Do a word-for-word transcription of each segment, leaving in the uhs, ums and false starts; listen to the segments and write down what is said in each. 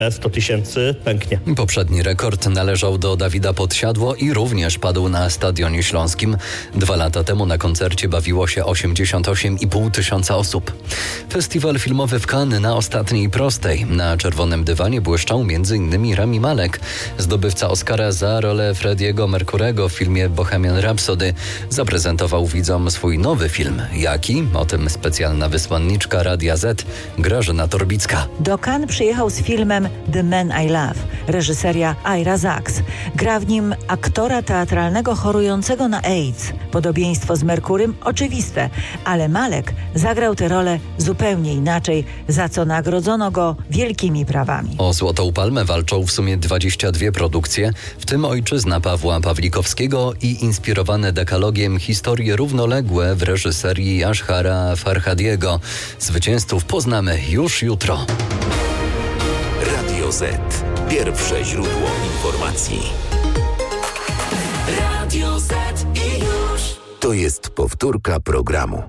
sto tysięcy pęknie. Poprzedni rekord należał do Dawida Podsiadło i również padł na Stadionie Śląskim. Dwa lata temu na koncercie bawiło się osiemdziesiąt osiem i pół tysiąca osób. Festiwal filmowy w Cannes na ostatniej prostej. Na czerwonym dywanie błyszczał między innymi Rami Malek, zdobywca Oscara za rolę Freddie'ego Mercurego w filmie Bohemian Rhapsody. Zaprezentował widzom swój nowy film. Jaki? O tym specjalna wysłanniczka Radia Z, Grażyna Torbicka. Do Cannes przyjechał z filmem The Man I Love, reżyseria Ira Sachs. Gra w nim aktora teatralnego chorującego na AIDS. Podobieństwo z Merkurym oczywiste, ale Malek zagrał tę rolę zupełnie inaczej, za co nagrodzono go wielkimi prawami. O Złotą Palmę walczą w sumie dwadzieścia dwie produkcje, w tym Ojczyzna Pawła Pawlikowskiego i inspirowane dekalogiem historie równoległe w reżyserii Ashara Farhadiego. Zwycięzców poznamy już jutro. Radio Z. Pierwsze źródło informacji. Radio Z i już. To jest powtórka programu.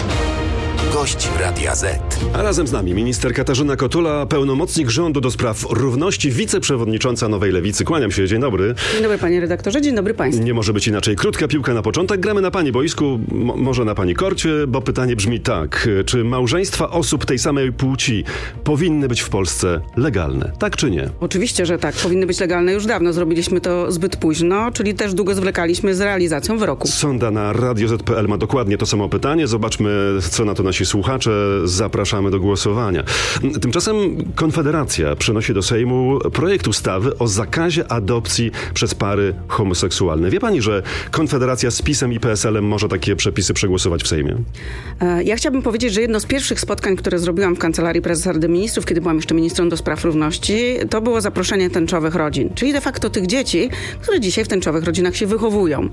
Gość Radia Z. A razem z nami minister Katarzyna Kotula, pełnomocnik rządu do spraw równości, wiceprzewodnicząca Nowej Lewicy. Kłaniam się, dzień dobry. Dzień dobry panie redaktorze, dzień dobry państwu. Nie może być inaczej. Krótka piłka na początek. Gramy na pani boisku, m- może na pani korcie, bo pytanie brzmi tak. Czy małżeństwa osób tej samej płci powinny być w Polsce legalne? Tak czy nie? Oczywiście, że tak. Powinny być legalne już dawno. Zrobiliśmy to zbyt późno, czyli też długo zwlekaliśmy z realizacją wyroku. Sonda na radio zet kropka pe el ma dokładnie to samo pytanie. Zobaczmy, co na to nasi słuchacze. Zapraszamy do głosowania. Tymczasem Konfederacja przynosi do Sejmu projekt ustawy o zakazie adopcji przez pary homoseksualne. Wie pani, że Konfederacja z PiS-em i P S L-em może takie przepisy przegłosować w Sejmie? Ja chciałabym powiedzieć, że jedno z pierwszych spotkań, które zrobiłam w Kancelarii Prezesa Rady Ministrów, kiedy byłam jeszcze ministrą do spraw równości, to było zaproszenie tęczowych rodzin. Czyli de facto tych dzieci, które dzisiaj w tęczowych rodzinach się wychowują.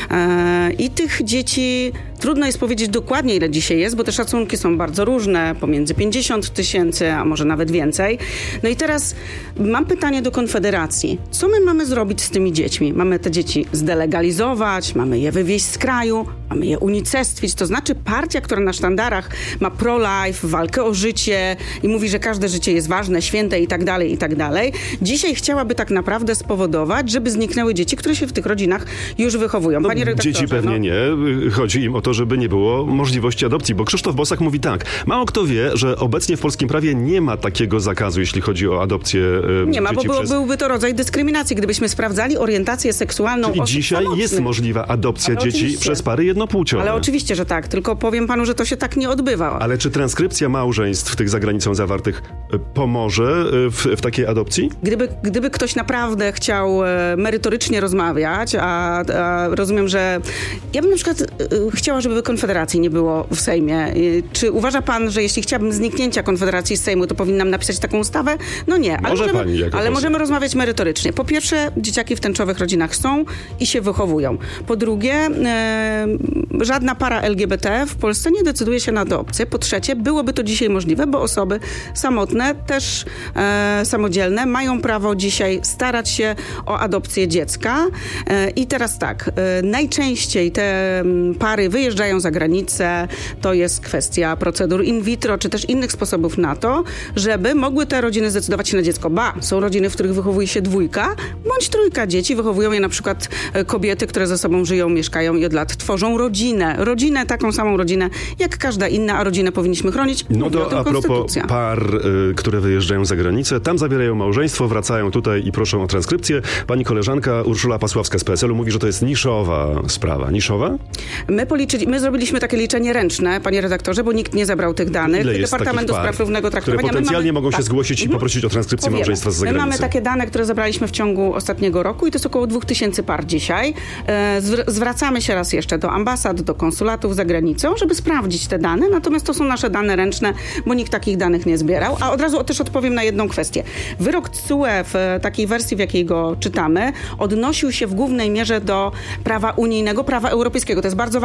I tych dzieci, trudno jest powiedzieć dokładnie, ile dzisiaj jest, bo te szacunki są bardzo różne, pomiędzy pięćdziesiąt tysięcy, a może nawet więcej. No i teraz mam pytanie do Konfederacji. Co my mamy zrobić z tymi dziećmi? Mamy te dzieci zdelegalizować, mamy je wywieźć z kraju, mamy je unicestwić. To znaczy partia, która na sztandarach ma pro-life, walkę o życie i mówi, że każde życie jest ważne, święte i tak dalej, i tak dalej. Dzisiaj chciałaby tak naprawdę spowodować, żeby zniknęły dzieci, które się w tych rodzinach już wychowują. Panie redaktorze, dzieci pewnie no... nie. Chodzi im o to, żeby nie było możliwości adopcji, bo Krzysztof Bosak mówi tak. Mało kto wie, że obecnie w polskim prawie nie ma takiego zakazu, jeśli chodzi o adopcję e, Nie ma, bo było, przez... byłby to rodzaj dyskryminacji, gdybyśmy sprawdzali orientację seksualną Czyli osób dzisiaj samotnych. jest możliwa adopcja Ale dzieci oczywiście. przez pary jednopłciowe. Ale oczywiście, że tak. Tylko powiem panu, że to się tak nie odbywa. Ale czy transkrypcja małżeństw tych za granicą zawartych e, pomoże e, w, w takiej adopcji? Gdyby, gdyby ktoś naprawdę chciał e, merytorycznie rozmawiać, a, a rozumiem, że ja bym na przykład e, chciała, żeby Konfederacji nie było w Sejmie. E, czy uważa pan, że jeśli chciałabym zniknięcia Konfederacji z Sejmu, to powinnam napisać taką ustawę? No nie. Ale Może możemy, pani jako ale poseł. możemy rozmawiać merytorycznie. Po pierwsze, dzieciaki w tęczowych rodzinach są i się wychowują. Po drugie, e, żadna para L G B T w Polsce nie decyduje się na adopcję. Po trzecie, byłoby to dzisiaj możliwe, bo osoby samotne, też e, samodzielne, mają prawo dzisiaj starać się o adopcję dziecka. E, I teraz tak, e, najczęściej te m, pary wyjeżdżają za granicę. To jest kwestia procedur in vitro, czy też innych sposobów na to, żeby mogły te rodziny zdecydować się na dziecko. Ba, są rodziny, w których wychowuje się dwójka bądź trójka dzieci. Wychowują je na przykład e, kobiety, które ze sobą żyją, mieszkają i od lat tworzą rodzinę. Rodzinę, taką samą rodzinę, jak każda inna, a rodzinę powinniśmy chronić. No Mówi o to tym a propos konstytucja. par, y, które wyjeżdżają za granicę, tam zawierają małżeństwo, wracają tutaj i proszą o transkrypcję. Pani koleżanka Urszula Pasławska z P S L-u mówi, że to jest niszowa sprawa. Niszowa? My, policzyli, my zrobiliśmy takie liczenie ręczne, panie redaktorze, bo nikt nie zabrał tych danych. Ile jest Departament do takich par, Spraw Równego Traktowania. które potencjalnie My mamy, mogą się tak. zgłosić i Mhm. poprosić o transkrypcję Powiemy. małżeństwa z My zagranicy? mamy takie dane, które zebraliśmy w ciągu ostatniego roku i to jest około dwóch tysięcy par dzisiaj. E, zwr- zwracamy się raz jeszcze do ambasad, do konsulatów za granicą, żeby sprawdzić te dane, natomiast to są nasze dane ręczne, bo nikt takich danych nie zbierał. A od razu też odpowiem na jedną kwestię. Wyrok T S U E w takiej wersji, w jakiej go czytamy, odnosił się w głównej mierze do prawa unijnego, prawa europejskiego. To jest bardzo ważne.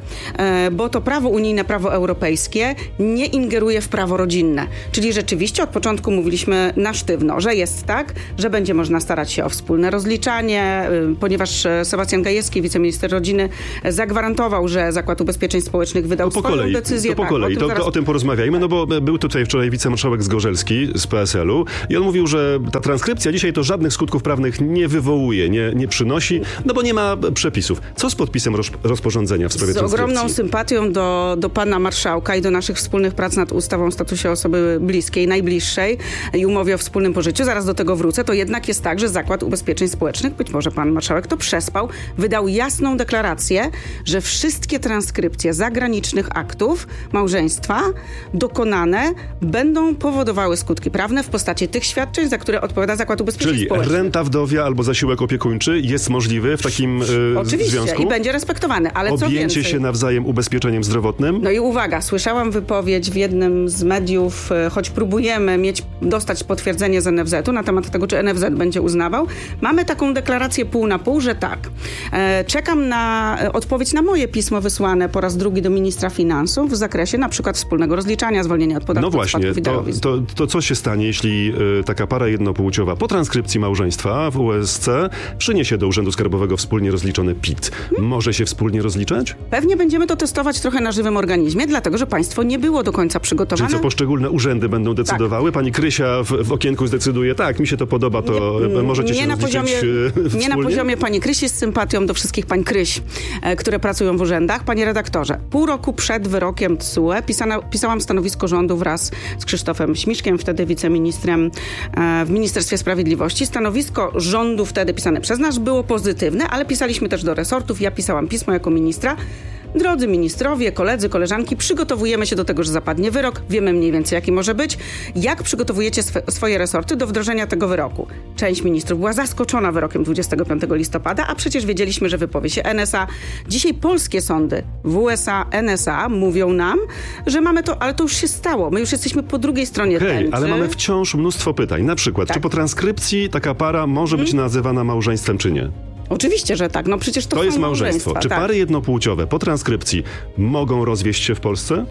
bo to prawo unijne, prawo europejskie nie ingeruje w prawo rodzinne. Czyli rzeczywiście od początku mówiliśmy na sztywno, że jest tak, że będzie można starać się o wspólne rozliczanie, ponieważ Sebastian Gajewski, wiceminister rodziny, zagwarantował, że Zakład Ubezpieczeń Społecznych wydał to po swoją kolei, decyzję. To po tak, kolei, o tym, to, zaraz... to o tym porozmawiajmy, no bo był tutaj wczoraj wicemarszałek Zgorzelski z P S L u i on mówił, że ta transkrypcja dzisiaj to żadnych skutków prawnych nie wywołuje, nie, nie przynosi, no bo nie ma przepisów. Co z podpisem roz, rozporządzenia w sprawie z transkrypcji? Z ogromną sympatią do, do pana marszałka i do naszych wspólnych prac nad ustawą o statusie osoby bliskiej, najbliższej i umowie o wspólnym pożyciu, zaraz do tego wrócę, to jednak jest tak, że Zakład Ubezpieczeń Społecznych, być może pan marszałek to przespał, wydał jasną deklarację, że wszystkie transkrypcje zagranicznych aktów małżeństwa dokonane będą powodowały skutki prawne w postaci tych świadczeń, za które odpowiada Zakład Ubezpieczeń Czyli Społecznych. Czyli renta wdowia albo zasiłek opiekuńczy jest możliwy w takim y, Oczywiście, związku? i będzie respektowany, ale co Objęcie więcej... się nawzajem ubezpieczeniem zdrowotnym? No i uwaga, słyszałam wypowiedź w jednym z mediów, e, choć próbujemy mieć, dostać potwierdzenie z N F Z u na temat tego, czy N F Z będzie uznawał. Mamy taką deklarację pół na pół, że tak. E, czekam na e, odpowiedź na moje pismo wysłane po raz drugi do ministra finansów w zakresie na przykład wspólnego rozliczania, zwolnienia od podatku. No właśnie, to, to, to co się stanie, jeśli y, taka para jednopłciowa po transkrypcji małżeństwa w U S C przyniesie do Urzędu Skarbowego wspólnie rozliczony P I T? Hmm? Może się wspólnie rozliczać? Pewnie będziemy to testować trochę na żywym organizmie, dlatego, że państwo nie było do końca przygotowane. Czyli co, poszczególne urzędy będą decydowały? Tak. Pani Krysia w, w okienku zdecyduje, tak, mi się to podoba, to nie, możecie nie się na poziomie, Nie na poziomie pani Krysi, z sympatią do wszystkich pań Kryś, e, które pracują w urzędach. Panie redaktorze, pół roku przed wyrokiem T S U E pisana, pisałam stanowisko rządu wraz z Krzysztofem Śmiszkiem, wtedy wiceministrem e, w Ministerstwie Sprawiedliwości. Stanowisko rządu wtedy pisane przez nas było pozytywne, ale pisaliśmy też do resortów. Ja pisałam pismo jako ministra. Drodzy ministrowie, koledzy, koleżanki, przygotowujemy się do tego, że zapadnie wyrok. Wiemy mniej więcej, jaki może być. Jak przygotowujecie sw- swoje resorty do wdrożenia tego wyroku? Część ministrów była zaskoczona wyrokiem dwudziestego piątego listopada, a przecież wiedzieliśmy, że wypowie się N S A. Dzisiaj polskie sądy w U S A, N S A mówią nam, że mamy to, ale to już się stało. My już jesteśmy po drugiej stronie Hej, tęczy. ale mamy wciąż mnóstwo pytań. Na przykład, tak. Czy po transkrypcji taka para może hmm? być nazywana małżeństwem, czy nie? Oczywiście, że tak. No przecież to, to są jest małżeństwo. Czy tak. pary jednopłciowe po transkrypcji mogą rozwieść się w Polsce?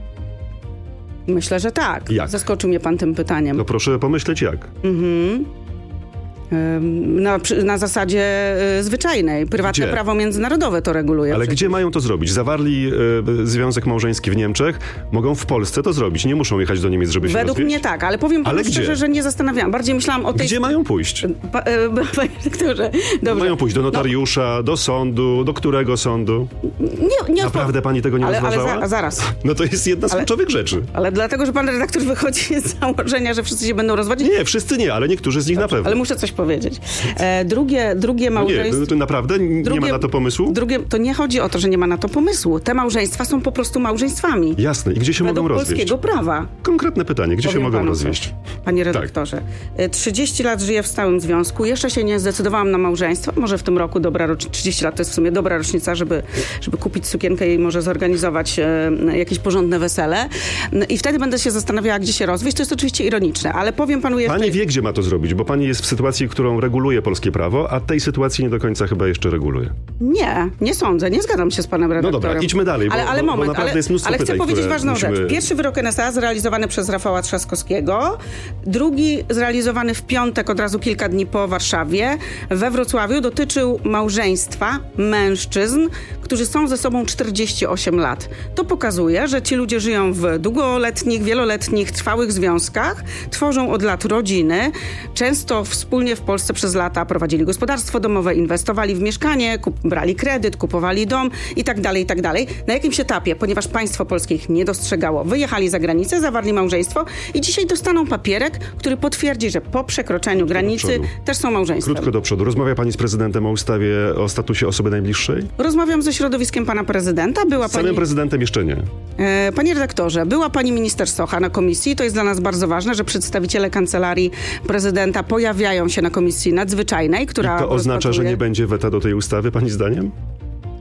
Myślę, że tak. Jak? Zaskoczył mnie pan tym pytaniem. No proszę pomyśleć jak. Mhm. Na, na zasadzie y, zwyczajnej. Prywatne gdzie? prawo międzynarodowe to reguluje. Ale przecież. Gdzie mają to zrobić? Zawarli y, związek małżeński w Niemczech, mogą w Polsce to zrobić. Nie muszą jechać do Niemiec, żeby się Według rozwieść. mnie tak, ale powiem panu ale szczerze, gdzie? że nie zastanawiałam. Bardziej myślałam o tej... Gdzie mają pójść? Pa, y, panie doktorze, dobrze. Mają pójść do notariusza, no. do sądu, do którego sądu? Nie, nie Naprawdę pani tego nie ale, rozważała? Ale za, zaraz. No to jest jedna z ale, kluczowych rzeczy. Ale dlatego, że pan redaktor wychodzi z założenia, że wszyscy się będą rozwodzić? Nie, wszyscy nie, ale niektórzy z nich Dobrze, na pewno. Ale muszę coś powiedzieć. E, drugie, drugie małżeństwo... No nie, to naprawdę nie drugie, ma na to pomysłu? Drugie, to nie chodzi o to, że nie ma na to pomysłu. Te małżeństwa są po prostu małżeństwami. Jasne. I gdzie się Według mogą rozwieść? polskiego prawa. Konkretne pytanie. Gdzie Powiem się mogą panu rozwieść? Coś. Panie redaktorze, tak. trzydzieści lat żyję w stałym związku. Jeszcze się nie zdecydowałam na małżeństwo. Może w tym roku dobra rocznica. trzydzieści lat to jest w sumie dobra rocznica, żeby, żeby kupić sukienkę i może zorganizować e, jakieś porządne wesele. I wtedy będę się zastanawiała, gdzie się rozwieść. To jest oczywiście ironiczne, ale powiem panu jeszcze... Pani wie, gdzie ma to zrobić, bo pani jest w sytuacji, którą reguluje polskie prawo, a tej sytuacji nie do końca chyba jeszcze reguluje. Nie, nie sądzę. Nie zgadzam się z panem redaktorem. No dobra, idźmy dalej, bo, ale, ale bo, moment, bo naprawdę ale, jest mnóstwo ale pytań, chcę powiedzieć ważną musimy... rzecz. Pierwszy wyrok N S A zrealizowany przez Rafała Trzaskowskiego, drugi zrealizowany w piątek, od razu kilka dni po Warszawie, we Wrocławiu, dotyczył małżeństwa mężczyzn, którzy są ze sobą czterdzieści osiem lat. To pokazuje, że ci ludzie żyją w długoletnich, wieloletnich, trwałych związkach, tworzą od lat rodziny, często wspólnie w Polsce przez lata prowadzili gospodarstwo domowe, inwestowali w mieszkanie, kup, brali kredyt, kupowali dom i tak dalej, i tak dalej. Na jakimś etapie, ponieważ państwo polskie ich nie dostrzegało, wyjechali za granicę, zawarli małżeństwo i dzisiaj dostaną papierek, który potwierdzi, że po przekroczeniu granicy też są małżeństwem. Krótko do przodu. Rozmawia pani z prezydentem o ustawie o statusie osoby najbliższej? Rozmawiam ze środowiskiem pana prezydenta. Była z samym pani... prezydentem jeszcze nie. E, panie redaktorze, była pani minister Socha na komisji. To jest dla nas bardzo ważne, że przedstawiciele kancelarii prezydenta pojawiają się na komisji nadzwyczajnej, która I to oznacza, że nie będzie weta do tej ustawy, pani zdaniem?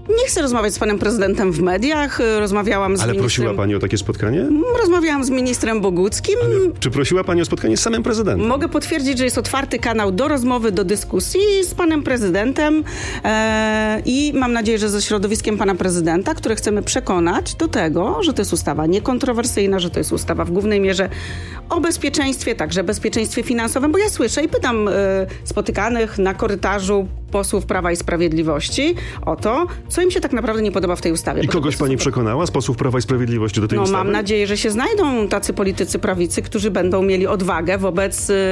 Nie chcę rozmawiać z panem prezydentem w mediach. Rozmawiałam z Ale ministrem... prosiła pani o takie spotkanie? Rozmawiałam z ministrem Boguckim. Ale czy prosiła pani o spotkanie z samym prezydentem? Mogę potwierdzić, że jest otwarty kanał do rozmowy, do dyskusji z panem prezydentem e, i mam nadzieję, że ze środowiskiem pana prezydenta, które chcemy przekonać do tego, że to jest ustawa niekontrowersyjna, że to jest ustawa w głównej mierze o bezpieczeństwie, także bezpieczeństwie finansowym, bo ja słyszę i pytam e, spotykanych na korytarzu posłów Prawa i Sprawiedliwości o to, co im się tak naprawdę nie podoba w tej ustawie. I kogoś pani super... przekonała z posłów Prawa i Sprawiedliwości do tej no, ustawy? No mam nadzieję, że się znajdą tacy politycy prawicy, którzy będą mieli odwagę wobec... Y...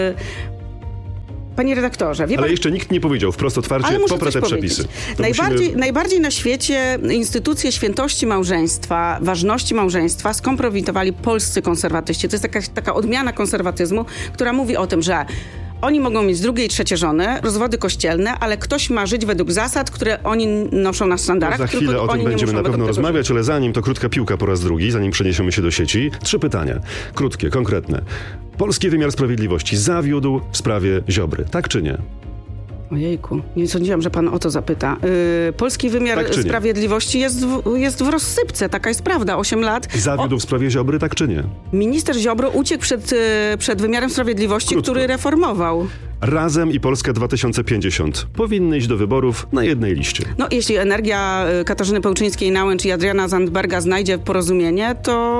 Panie redaktorze, wie Ale pan... jeszcze nikt nie powiedział wprost otwarcie, popra te przepisy. Najbardziej, musimy... najbardziej na świecie instytucje świętości małżeństwa, ważności małżeństwa skompromitowali polscy konserwatyści. To jest taka, taka odmiana konserwatyzmu, która mówi o tym, że oni mogą mieć drugie i trzecie żony, rozwody kościelne, ale ktoś ma żyć według zasad, które oni noszą na sztandarach. No za chwilę o tym będziemy na pewno rozmawiać, ale zanim to krótka piłka po raz drugi, zanim przeniesiemy się do sieci. Trzy pytania. Krótkie, konkretne. Polski wymiar sprawiedliwości zawiódł w sprawie Ziobry. Tak czy nie? Ojejku, nie sądziłam, że pan o to zapyta. Yy, polski wymiar tak sprawiedliwości jest w, jest w rozsypce, taka jest prawda. Osiem lat. Zawiódł o... w sprawie Ziobry, tak czy nie? Minister Ziobro uciekł przed, przed wymiarem sprawiedliwości, Krótko. który reformował. Razem i Polska dwa tysiące pięćdziesiąt powinny iść do wyborów na jednej liście. No, jeśli energia Katarzyny Pełczyńskiej-Nałęcz i Adriana Zandberga znajdzie porozumienie,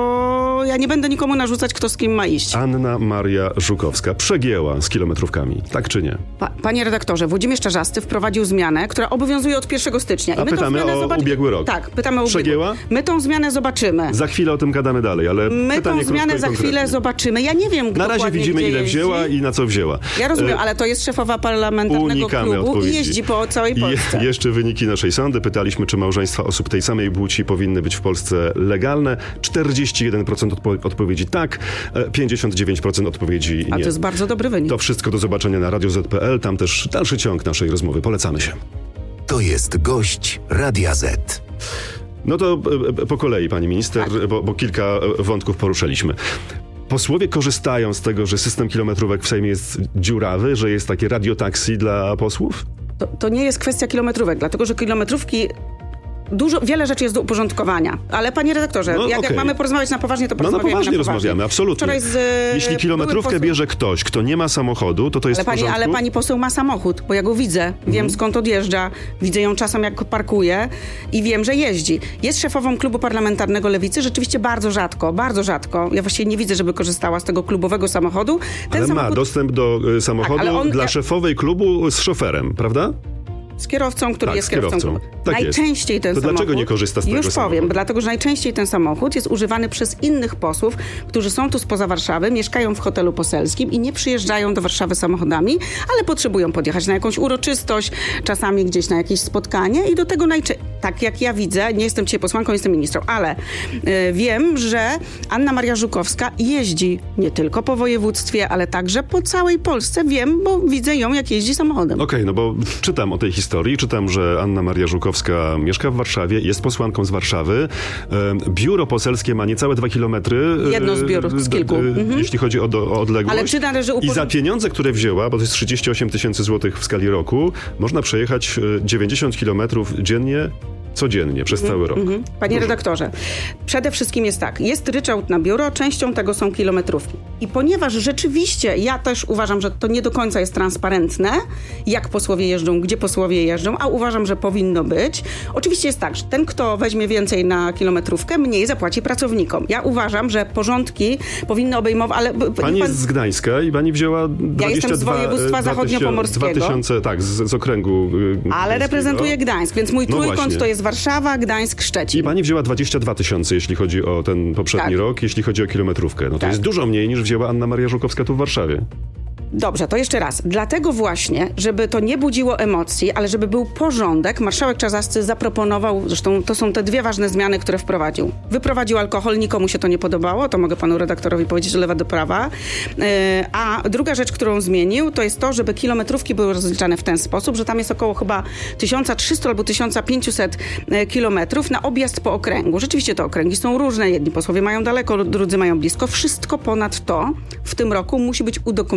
to ja nie będę nikomu narzucać, kto z kim ma iść. Anna Maria Żukowska przegięła z kilometrówkami. Tak czy nie? Pa, panie redaktorze, Włodzimierz Czarzasty wprowadził zmianę, która obowiązuje od pierwszego stycznia. I A my pytamy tą o zobac... ubiegły rok. Tak, pytamy o Przegięła? ubiegły. My tą zmianę zobaczymy. Za chwilę o tym gadamy dalej, ale My pytanie tą zmianę za chwilę zobaczymy. Ja nie wiem, Na razie widzimy, ile jeździ. wzięła i na co wzięła. Ja rozumiem, e... ale to jest szefowa parlamentarnego Unikamy klubu odpowiedzi. i jeździ po całej Polsce. Je, jeszcze wyniki naszej sądy. Pytaliśmy, czy małżeństwa osób tej samej płci powinny być w Polsce legalne. czterdzieści jeden procent odpo- odpowiedzi tak, pięćdziesiąt dziewięć procent odpowiedzi nie. A to jest bardzo dobry wynik. To wszystko do zobaczenia na radio zet kropka pe el. Tam też dalszy ciąg naszej rozmowy. Polecamy się. To jest gość Radia Z. No to po kolei, pani minister, tak. bo, bo kilka wątków poruszyliśmy. Posłowie korzystają z tego, że system kilometrówek w Sejmie jest dziurawy, że jest takie radiotaksi dla posłów? To, to nie jest kwestia kilometrówek, dlatego że kilometrówki... Dużo, wiele rzeczy jest do uporządkowania. Ale panie redaktorze, no, jak, okay. jak mamy porozmawiać na poważnie, to porozmawiamy No na poważnie na poważnie. rozmawiamy, absolutnie. Z, Jeśli kilometrówkę posłów... bierze ktoś, kto nie ma samochodu, to to jest ale pani, w porządku? Ale pani poseł ma samochód, bo ja go widzę. Mhm. Wiem, skąd odjeżdża. Widzę ją czasem, jak parkuje i wiem, że jeździ. Jest szefową klubu parlamentarnego Lewicy. Rzeczywiście bardzo rzadko, bardzo rzadko. Ja właściwie nie widzę, żeby korzystała z tego klubowego samochodu. Ten ale samochód... ma dostęp do y, samochodu tak, on... dla szefowej klubu z szoferem, prawda? Z kierowcą, który tak, jest kierowcą. kierowcą. Tak najczęściej jest. ten to samochód... dlaczego nie korzysta z tego Już samochodu? powiem, dlatego, że najczęściej ten samochód jest używany przez innych posłów, którzy są tu spoza Warszawy, mieszkają w hotelu poselskim i nie przyjeżdżają do Warszawy samochodami, ale potrzebują podjechać na jakąś uroczystość, czasami gdzieś na jakieś spotkanie i do tego najczęściej, tak jak ja widzę, nie jestem dzisiaj posłanką, jestem ministrą, ale yy, wiem, że Anna Maria Żukowska jeździ nie tylko po województwie, ale także po całej Polsce. Wiem, bo widzę ją, jak jeździ samochodem. Okej, okay, no bo czytam o tej historii, czytam, że Anna Maria Żukowska mieszka w Warszawie, jest posłanką z Warszawy. Biuro poselskie ma niecałe dwa kilometry. Jedno z biur, z kilku. Mhm. Jeśli chodzi o, do, o odległość. Ale czy należy upor... I za pieniądze, które wzięła, bo to jest trzydzieści osiem tysięcy złotych w skali roku, można przejechać dziewięćdziesiąt kilometrów dziennie, codziennie, przez cały rok. Mm-hmm. Panie Dużo. redaktorze, przede wszystkim jest tak, jest ryczałt na biuro, częścią tego są kilometrówki. I ponieważ rzeczywiście, ja też uważam, że to nie do końca jest transparentne, jak posłowie jeżdżą, gdzie posłowie jeżdżą, a uważam, że powinno być. Oczywiście jest tak, że ten, kto weźmie więcej na kilometrówkę, mniej zapłaci pracownikom. Ja uważam, że porządki powinny obejmować, ale... Pani pan... jest z Gdańska i pani wzięła dwadzieścia dwa... Ja jestem z województwa zachodniopomorskiego. dwa tysiące, tak, z, z okręgu Ale reprezentuję Gdańsk, więc mój no trójkąt właśnie. to jest Warszawa, Gdańsk, Szczecin. I pani wzięła dwadzieścia dwa tysiące, jeśli chodzi o ten poprzedni tak. rok, jeśli chodzi o kilometrówkę. No to tak. jest dużo mniej niż wzięła Anna Maria Żukowska tu w Warszawie. Dobrze, to jeszcze raz. Dlatego właśnie, żeby to nie budziło emocji, ale żeby był porządek, marszałek Czarzasty zaproponował, zresztą to są te dwie ważne zmiany, które wprowadził. Wyprowadził alkohol, nikomu się to nie podobało, to mogę panu redaktorowi powiedzieć, że lewa do prawa. Yy, a druga rzecz, którą zmienił, to jest to, żeby kilometrówki były rozliczane w ten sposób, że tam jest około chyba tysiąc trzysta albo tysiąc pięćset kilometrów na objazd po okręgu. Rzeczywiście te okręgi są różne, jedni posłowie mają daleko, drudzy mają blisko. Wszystko ponad to w tym roku musi być udokumentowane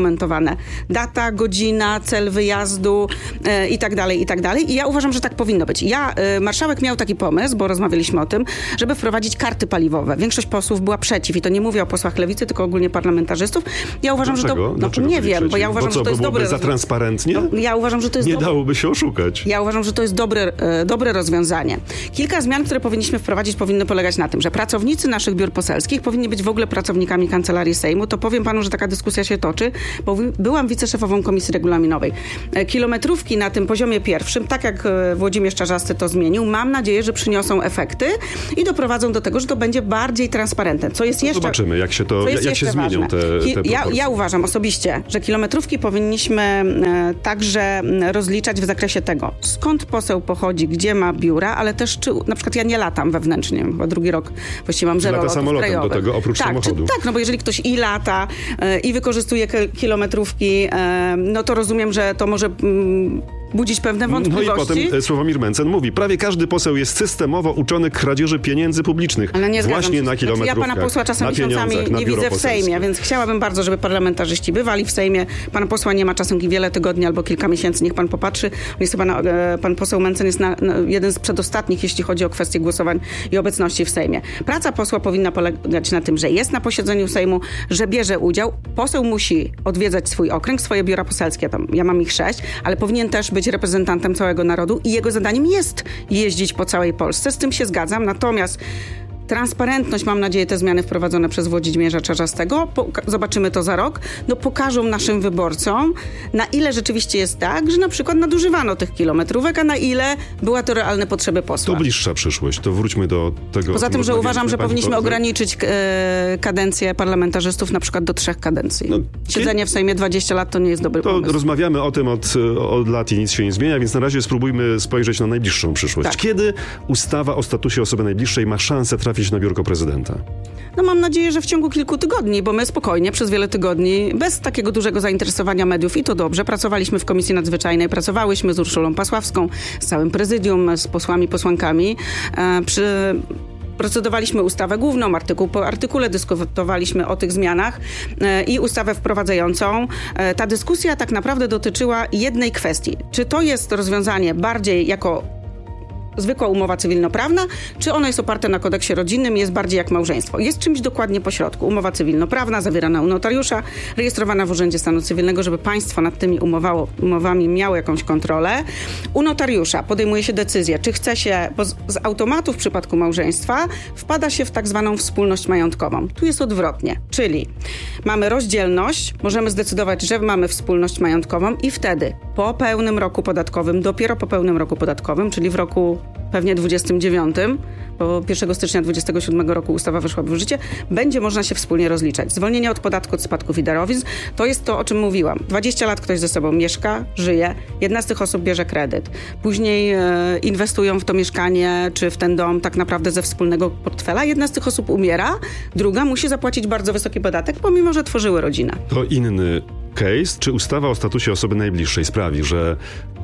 podane. Data, godzina, cel wyjazdu e, i tak dalej, i tak dalej. I ja uważam, że tak powinno być. Ja, e, marszałek miał taki pomysł, bo rozmawialiśmy o tym, żeby wprowadzić karty paliwowe. Większość posłów była przeciw i to nie mówię o posłach Lewicy, tylko ogólnie parlamentarzystów. Ja uważam, Dlaczego? że to... No, Dlaczego nie wiem, bo ja uważam, bo co, że to jest byłoby dobre... za transparentnie? No, ja uważam, że to jest Nie dobre... dałoby się oszukać. Ja uważam, że to jest dobre, e, dobre rozwiązanie. Kilka zmian, które powinniśmy wprowadzić, powinny polegać na tym, że pracownicy naszych biur poselskich powinni być w ogóle pracownikami Kancelarii Sejmu. To powiem panu, że taka dyskusja się toczy, bo byłam wiceszefową Komisji Regulaminowej. E, kilometrówki na tym poziomie pierwszym, tak jak e, Włodzimierz Czarzasty to zmienił, mam nadzieję, że przyniosą efekty i doprowadzą do tego, że to będzie bardziej transparentne. Co jest jeszcze... Zobaczymy, jak się to, jak się zmienią te, te ja, ja uważam osobiście, że kilometrówki powinniśmy e, także rozliczać w zakresie tego, skąd poseł pochodzi, gdzie ma biura, ale też czy, na przykład ja nie latam wewnętrznie, bo drugi rok właściwie mam zero lata lotów samolotem krajowych. do tego, oprócz tak, samochodu. Czy, tak, no bo jeżeli ktoś i lata e, i wykorzystuje k- kilometrówki, e, no to rozumiem, że to może mm, budzić pewne wątpliwości. No i potem Sławomir Mencen mówi, prawie każdy poseł jest systemowo uczony kradzieży pieniędzy publicznych. Ale nie właśnie na kilometrówkach. Znaczy, ja pana posła czasem na miesiącami na nie widzę w poselskie. Sejmie, więc chciałabym bardzo, żeby parlamentarzyści bywali w Sejmie. Pana posła nie ma czasem wiele tygodni albo kilka miesięcy, niech pan popatrzy. Jest chyba na, e, pan poseł Mencen jest na, na jeden z przedostatnich, jeśli chodzi o kwestie głosowań i obecności w Sejmie. Praca posła powinna polegać na tym, że jest na posiedzeniu Sejmu, że bierze udział. Poseł musi odwiedzać swój okręg, swoje biura poselskie, tam ja mam ich sześć, ale powinien też być reprezentantem całego narodu i jego zadaniem jest jeździć po całej Polsce. Z tym się zgadzam, natomiast transparentność, mam nadzieję, te zmiany wprowadzone przez Włodzimierza Czarzastego, po, zobaczymy to za rok, no pokażą naszym wyborcom, na ile rzeczywiście jest tak, że na przykład nadużywano tych kilometrówek, a na ile była to realne potrzeby posła. To bliższa przyszłość, to wróćmy do tego. Poza tym, że uważam, że powinniśmy poseł. ograniczyć e, kadencję parlamentarzystów na przykład do trzech kadencji. No, Siedzenie w Sejmie dwadzieścia lat to nie jest dobry to pomysł. Rozmawiamy o tym od, od lat i nic się nie zmienia, więc na razie spróbujmy spojrzeć na najbliższą przyszłość. Tak. Kiedy ustawa o statusie osoby najbliższej ma szansę trafić na biurko prezydenta? No mam nadzieję, że w ciągu kilku tygodni, bo my spokojnie przez wiele tygodni, bez takiego dużego zainteresowania mediów i to dobrze, pracowaliśmy w Komisji Nadzwyczajnej, pracowałyśmy z Urszulą Pasławską, z całym prezydium, z posłami, posłankami. E, przy... Procedowaliśmy ustawę główną, artykuł po artykule, dyskutowaliśmy o tych zmianach e, i ustawę wprowadzającą. E, ta dyskusja tak naprawdę dotyczyła jednej kwestii. Czy to jest rozwiązanie bardziej jako zwykła umowa cywilnoprawna, czy ono jest oparte na kodeksie rodzinnym, jest bardziej jak małżeństwo. Jest czymś dokładnie pośrodku. Umowa cywilnoprawna, zawierana u notariusza, rejestrowana w Urzędzie Stanu Cywilnego, żeby państwo nad tymi umowało, umowami miało jakąś kontrolę. U notariusza podejmuje się decyzję, czy chce się, bo z, z automatu w przypadku małżeństwa wpada się w tak zwaną wspólność majątkową. Tu jest odwrotnie, czyli mamy rozdzielność, możemy zdecydować, że mamy wspólność majątkową i wtedy po pełnym roku podatkowym, dopiero po pełnym roku podatkowym, czyli w roku pewnie dwudziestym dziewiątym, bo pierwszego stycznia dwudziestego siódmego roku ustawa weszła w życie, będzie można się wspólnie rozliczać. Zwolnienie od podatku od spadków i darowizn to jest to, o czym mówiłam. dwadzieścia lat ktoś ze sobą mieszka, żyje, jedna z tych osób bierze kredyt. Później e, inwestują w to mieszkanie czy w ten dom tak naprawdę ze wspólnego portfela. Jedna z tych osób umiera, druga musi zapłacić bardzo wysoki podatek, pomimo że tworzyły rodzinę. To inny case. Czy ustawa o statusie osoby najbliższej sprawi, że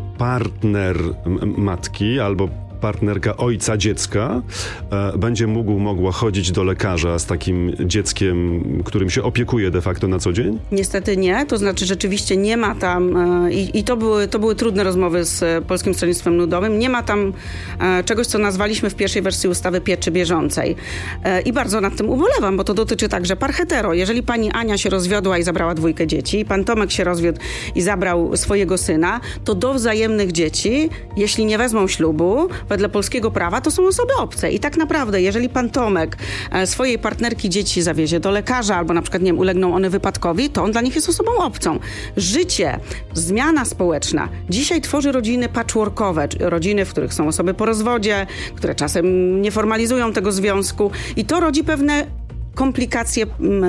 partner m- matki albo partnerka ojca dziecka e, będzie mógł, mogła chodzić do lekarza z takim dzieckiem, którym się opiekuje de facto na co dzień? Niestety nie, to znaczy rzeczywiście nie ma tam e, i, i to, były, to były trudne rozmowy z e, Polskim Stronnictwem Ludowym, nie ma tam e, czegoś, co nazwaliśmy w pierwszej wersji ustawy pieczy bieżącej. E, I bardzo nad tym ubolewam, bo to dotyczy także par hetero. Jeżeli pani Ania się rozwiodła i zabrała dwójkę dzieci, pan Tomek się rozwiódł i zabrał swojego syna, to do wzajemnych dzieci, jeśli nie wezmą ślubu, wedle polskiego prawa, to są osoby obce. I tak naprawdę, jeżeli pan Tomek e, swojej partnerki dzieci zawiezie do lekarza, albo na przykład, nie wiem, ulegną one wypadkowi, to on dla nich jest osobą obcą. Życie, zmiana społeczna dzisiaj tworzy rodziny patchworkowe, rodziny, w których są osoby po rozwodzie, które czasem nie formalizują tego związku i to rodzi pewne komplikacje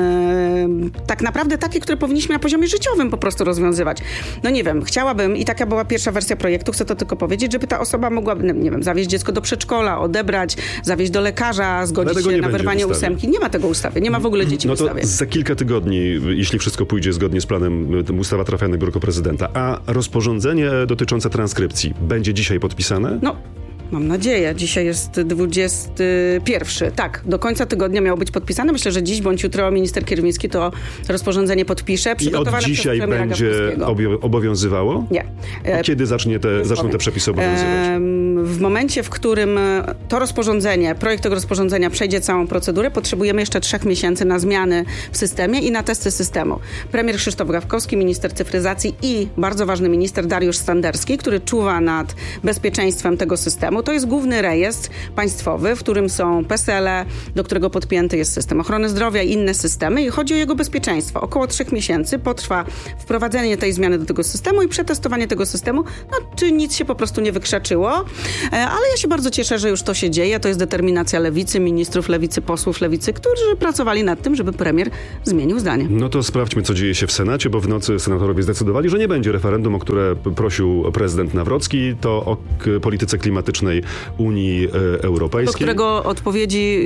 m, tak naprawdę takie, które powinniśmy na poziomie życiowym po prostu rozwiązywać. No nie wiem, chciałabym, i taka była pierwsza wersja projektu, chcę to tylko powiedzieć, żeby ta osoba mogła, nie wiem, zawieźć dziecko do przedszkola, odebrać, zawieźć do lekarza, zgodzić się na wyrwanie ósemki. Nie ma tego w ustawie, nie ma w ogóle dzieci no w ustawie. No to za kilka tygodni, jeśli wszystko pójdzie zgodnie z planem, ustawa trafia na biurko prezydenta. A rozporządzenie dotyczące transkrypcji będzie dzisiaj podpisane? No, Mam nadzieję. Dzisiaj jest dwudziesty pierwszy. Tak, do końca tygodnia miało być podpisane. Myślę, że dziś bądź jutro minister Kierwiński to rozporządzenie podpisze. I od dzisiaj będzie obio- obowiązywało? Nie. A kiedy zacznie te, zaczną te przepisy obowiązywać? W momencie, w którym to rozporządzenie, projekt tego rozporządzenia przejdzie całą procedurę, potrzebujemy jeszcze trzech miesięcy na zmiany w systemie i na testy systemu. Premier Krzysztof Gawkowski, minister cyfryzacji i bardzo ważny minister Dariusz Standerski, który czuwa nad bezpieczeństwem tego systemu. To jest główny rejestr państwowy, w którym są P E S E L-e, do którego podpięty jest system ochrony zdrowia i inne systemy i chodzi o jego bezpieczeństwo. Około trzech miesięcy potrwa wprowadzenie tej zmiany do tego systemu i przetestowanie tego systemu, no, czy nic się po prostu nie wykrzaczyło. Ale ja się bardzo cieszę, że już to się dzieje. To jest determinacja lewicy, ministrów lewicy, posłów lewicy, którzy pracowali nad tym, żeby premier zmienił zdanie. No to sprawdźmy, co dzieje się w Senacie, bo w nocy senatorowie zdecydowali, że nie będzie referendum, o które prosił prezydent Nawrocki. To o polityce klimatycznej Unii Europejskiej. Do którego odpowiedzi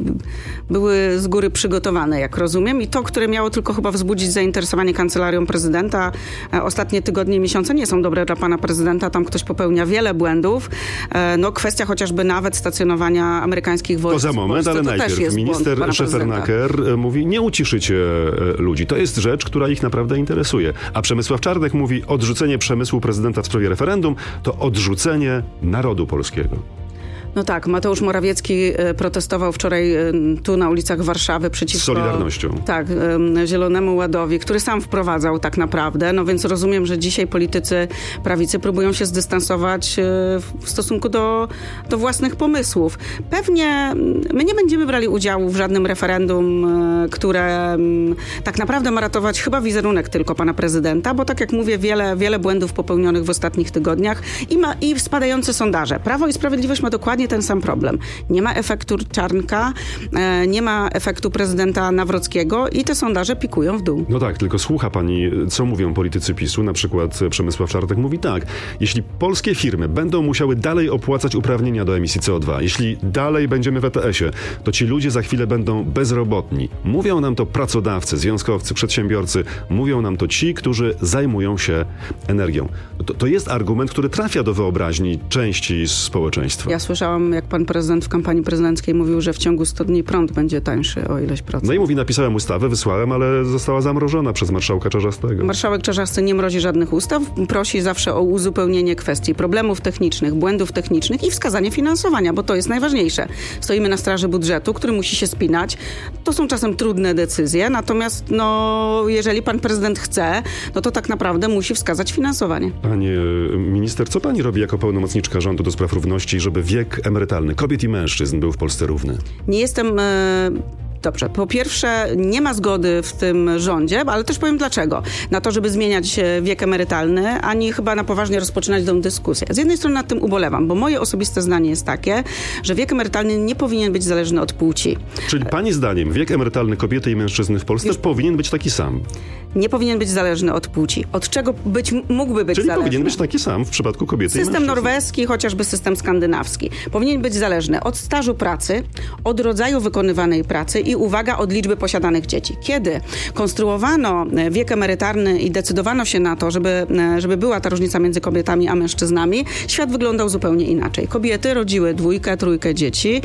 były z góry przygotowane, jak rozumiem. I to, które miało tylko chyba wzbudzić zainteresowanie kancelarią prezydenta. Ostatnie tygodnie i miesiące nie są dobre dla pana prezydenta. Tam ktoś popełnia wiele błędów. No kwestia chociażby nawet stacjonowania amerykańskich wojsk. To za moment, ale najpierw minister Szefernaker mówi, nie uciszycie ludzi. To jest rzecz, która ich naprawdę interesuje. A Przemysław Czarnek mówi, odrzucenie przemysłu prezydenta w sprawie referendum to odrzucenie narodu polskiego. No tak, Mateusz Morawiecki protestował wczoraj tu na ulicach Warszawy przeciwko... Z Solidarnością. Tak, Zielonemu Ładowi, który sam wprowadzał tak naprawdę. No więc rozumiem, że dzisiaj politycy prawicy próbują się zdystansować w stosunku do, do własnych pomysłów. Pewnie my nie będziemy brali udziału w żadnym referendum, które tak naprawdę ma ratować chyba wizerunek tylko pana prezydenta, bo tak jak mówię, wiele, wiele błędów popełnionych w ostatnich tygodniach i, ma, i spadające sondaże. Prawo i Sprawiedliwość ma dokładnie ten sam problem. Nie ma efektu Czarnka, e, nie ma efektu prezydenta Nawrockiego i te sondaże pikują w dół. No tak, tylko słucha pani, co mówią politycy PiSu, na przykład Przemysław Czarnek mówi tak, jeśli polskie firmy będą musiały dalej opłacać uprawnienia do emisji C O dwa, jeśli dalej będziemy w E T S-ie, to ci ludzie za chwilę będą bezrobotni. Mówią nam to pracodawcy, związkowcy, przedsiębiorcy, mówią nam to ci, którzy zajmują się energią. To, to jest argument, który trafia do wyobraźni części społeczeństwa. Ja słyszałam, jak pan prezydent w kampanii prezydenckiej mówił, że w ciągu sto dni prąd będzie tańszy o ileś procent. No i mówi, napisałem ustawę, wysłałem, ale została zamrożona przez marszałka Czarzastego. Marszałek Czarzasty nie mrozi żadnych ustaw, prosi zawsze o uzupełnienie kwestii problemów technicznych, błędów technicznych i wskazanie finansowania, bo to jest najważniejsze. Stoimy na straży budżetu, który musi się spinać. To są czasem trudne decyzje, natomiast no, jeżeli pan prezydent chce, no to tak naprawdę musi wskazać finansowanie. Panie minister, co pani robi jako pełnomocniczka rządu do spraw równości, żeby wiek emerytalny kobiet i mężczyzn był w Polsce równy? Nie jestem... E... Dobrze, po pierwsze nie ma zgody w tym rządzie, ale też powiem dlaczego. Na to, żeby zmieniać wiek emerytalny, ani chyba na poważnie rozpoczynać tę dyskusję. Z jednej strony nad tym ubolewam, bo moje osobiste zdanie jest takie, że wiek emerytalny nie powinien być zależny od płci. Czyli pani zdaniem wiek emerytalny kobiety i mężczyzny w Polsce Już... powinien być taki sam? Nie powinien być zależny od płci. Od czego być, mógłby być Czyli zależny? powinien być taki sam w przypadku kobiety system i mężczyzn. System norweski, chociażby system skandynawski. Powinien być zależny od stażu pracy, od rodzaju wykonywanej pracy i uwaga, od liczby posiadanych dzieci. Kiedy konstruowano wiek emerytalny i decydowano się na to, żeby, żeby była ta różnica między kobietami a mężczyznami, świat wyglądał zupełnie inaczej. Kobiety rodziły dwójkę, trójkę dzieci.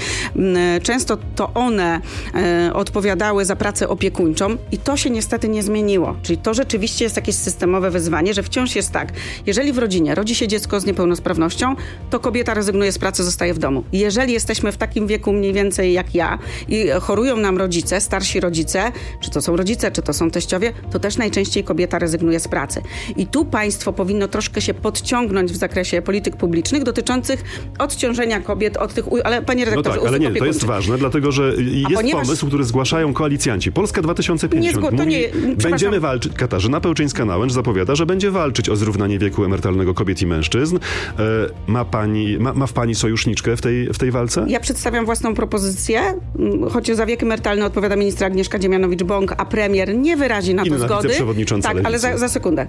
Często to one odpowiadały za pracę opiekuńczą i to się niestety nie zmieniło. Czyli to rzeczywiście jest jakieś systemowe wyzwanie, że wciąż jest tak, jeżeli w rodzinie rodzi się dziecko z niepełnosprawnością, to kobieta rezygnuje z pracy, zostaje w domu. Jeżeli jesteśmy w takim wieku mniej więcej jak ja i chorują nam rodzice, starsi rodzice, czy to są rodzice, czy to są teściowie, to też najczęściej kobieta rezygnuje z pracy. I tu państwo powinno troszkę się podciągnąć w zakresie polityk publicznych dotyczących odciążenia kobiet od tych... Ale panie redaktorze, no tak, ale nie, to jest ważne, dlatego że jest ponieważ... pomysł, który zgłaszają koalicjanci. Polska dwa tysiące pięćdziesiąt nie, zgo... mówi, nie, będziemy walczyć... Katarzyna Pełczyńska-Nałęcz zapowiada, że będzie walczyć o zrównanie wieku emerytalnego kobiet i mężczyzn. E, ma, pani, ma, ma w pani sojuszniczkę w tej, w tej walce? Ja przedstawiam własną propozycję, choć za wiek emerytalny emerytalny, odpowiada ministra Agnieszka Dziemianowicz-Bąk, a premier nie wyrazi na to Inna zgody. wiceprzewodnicząca Tak, Lewicy. ale za, za sekundę.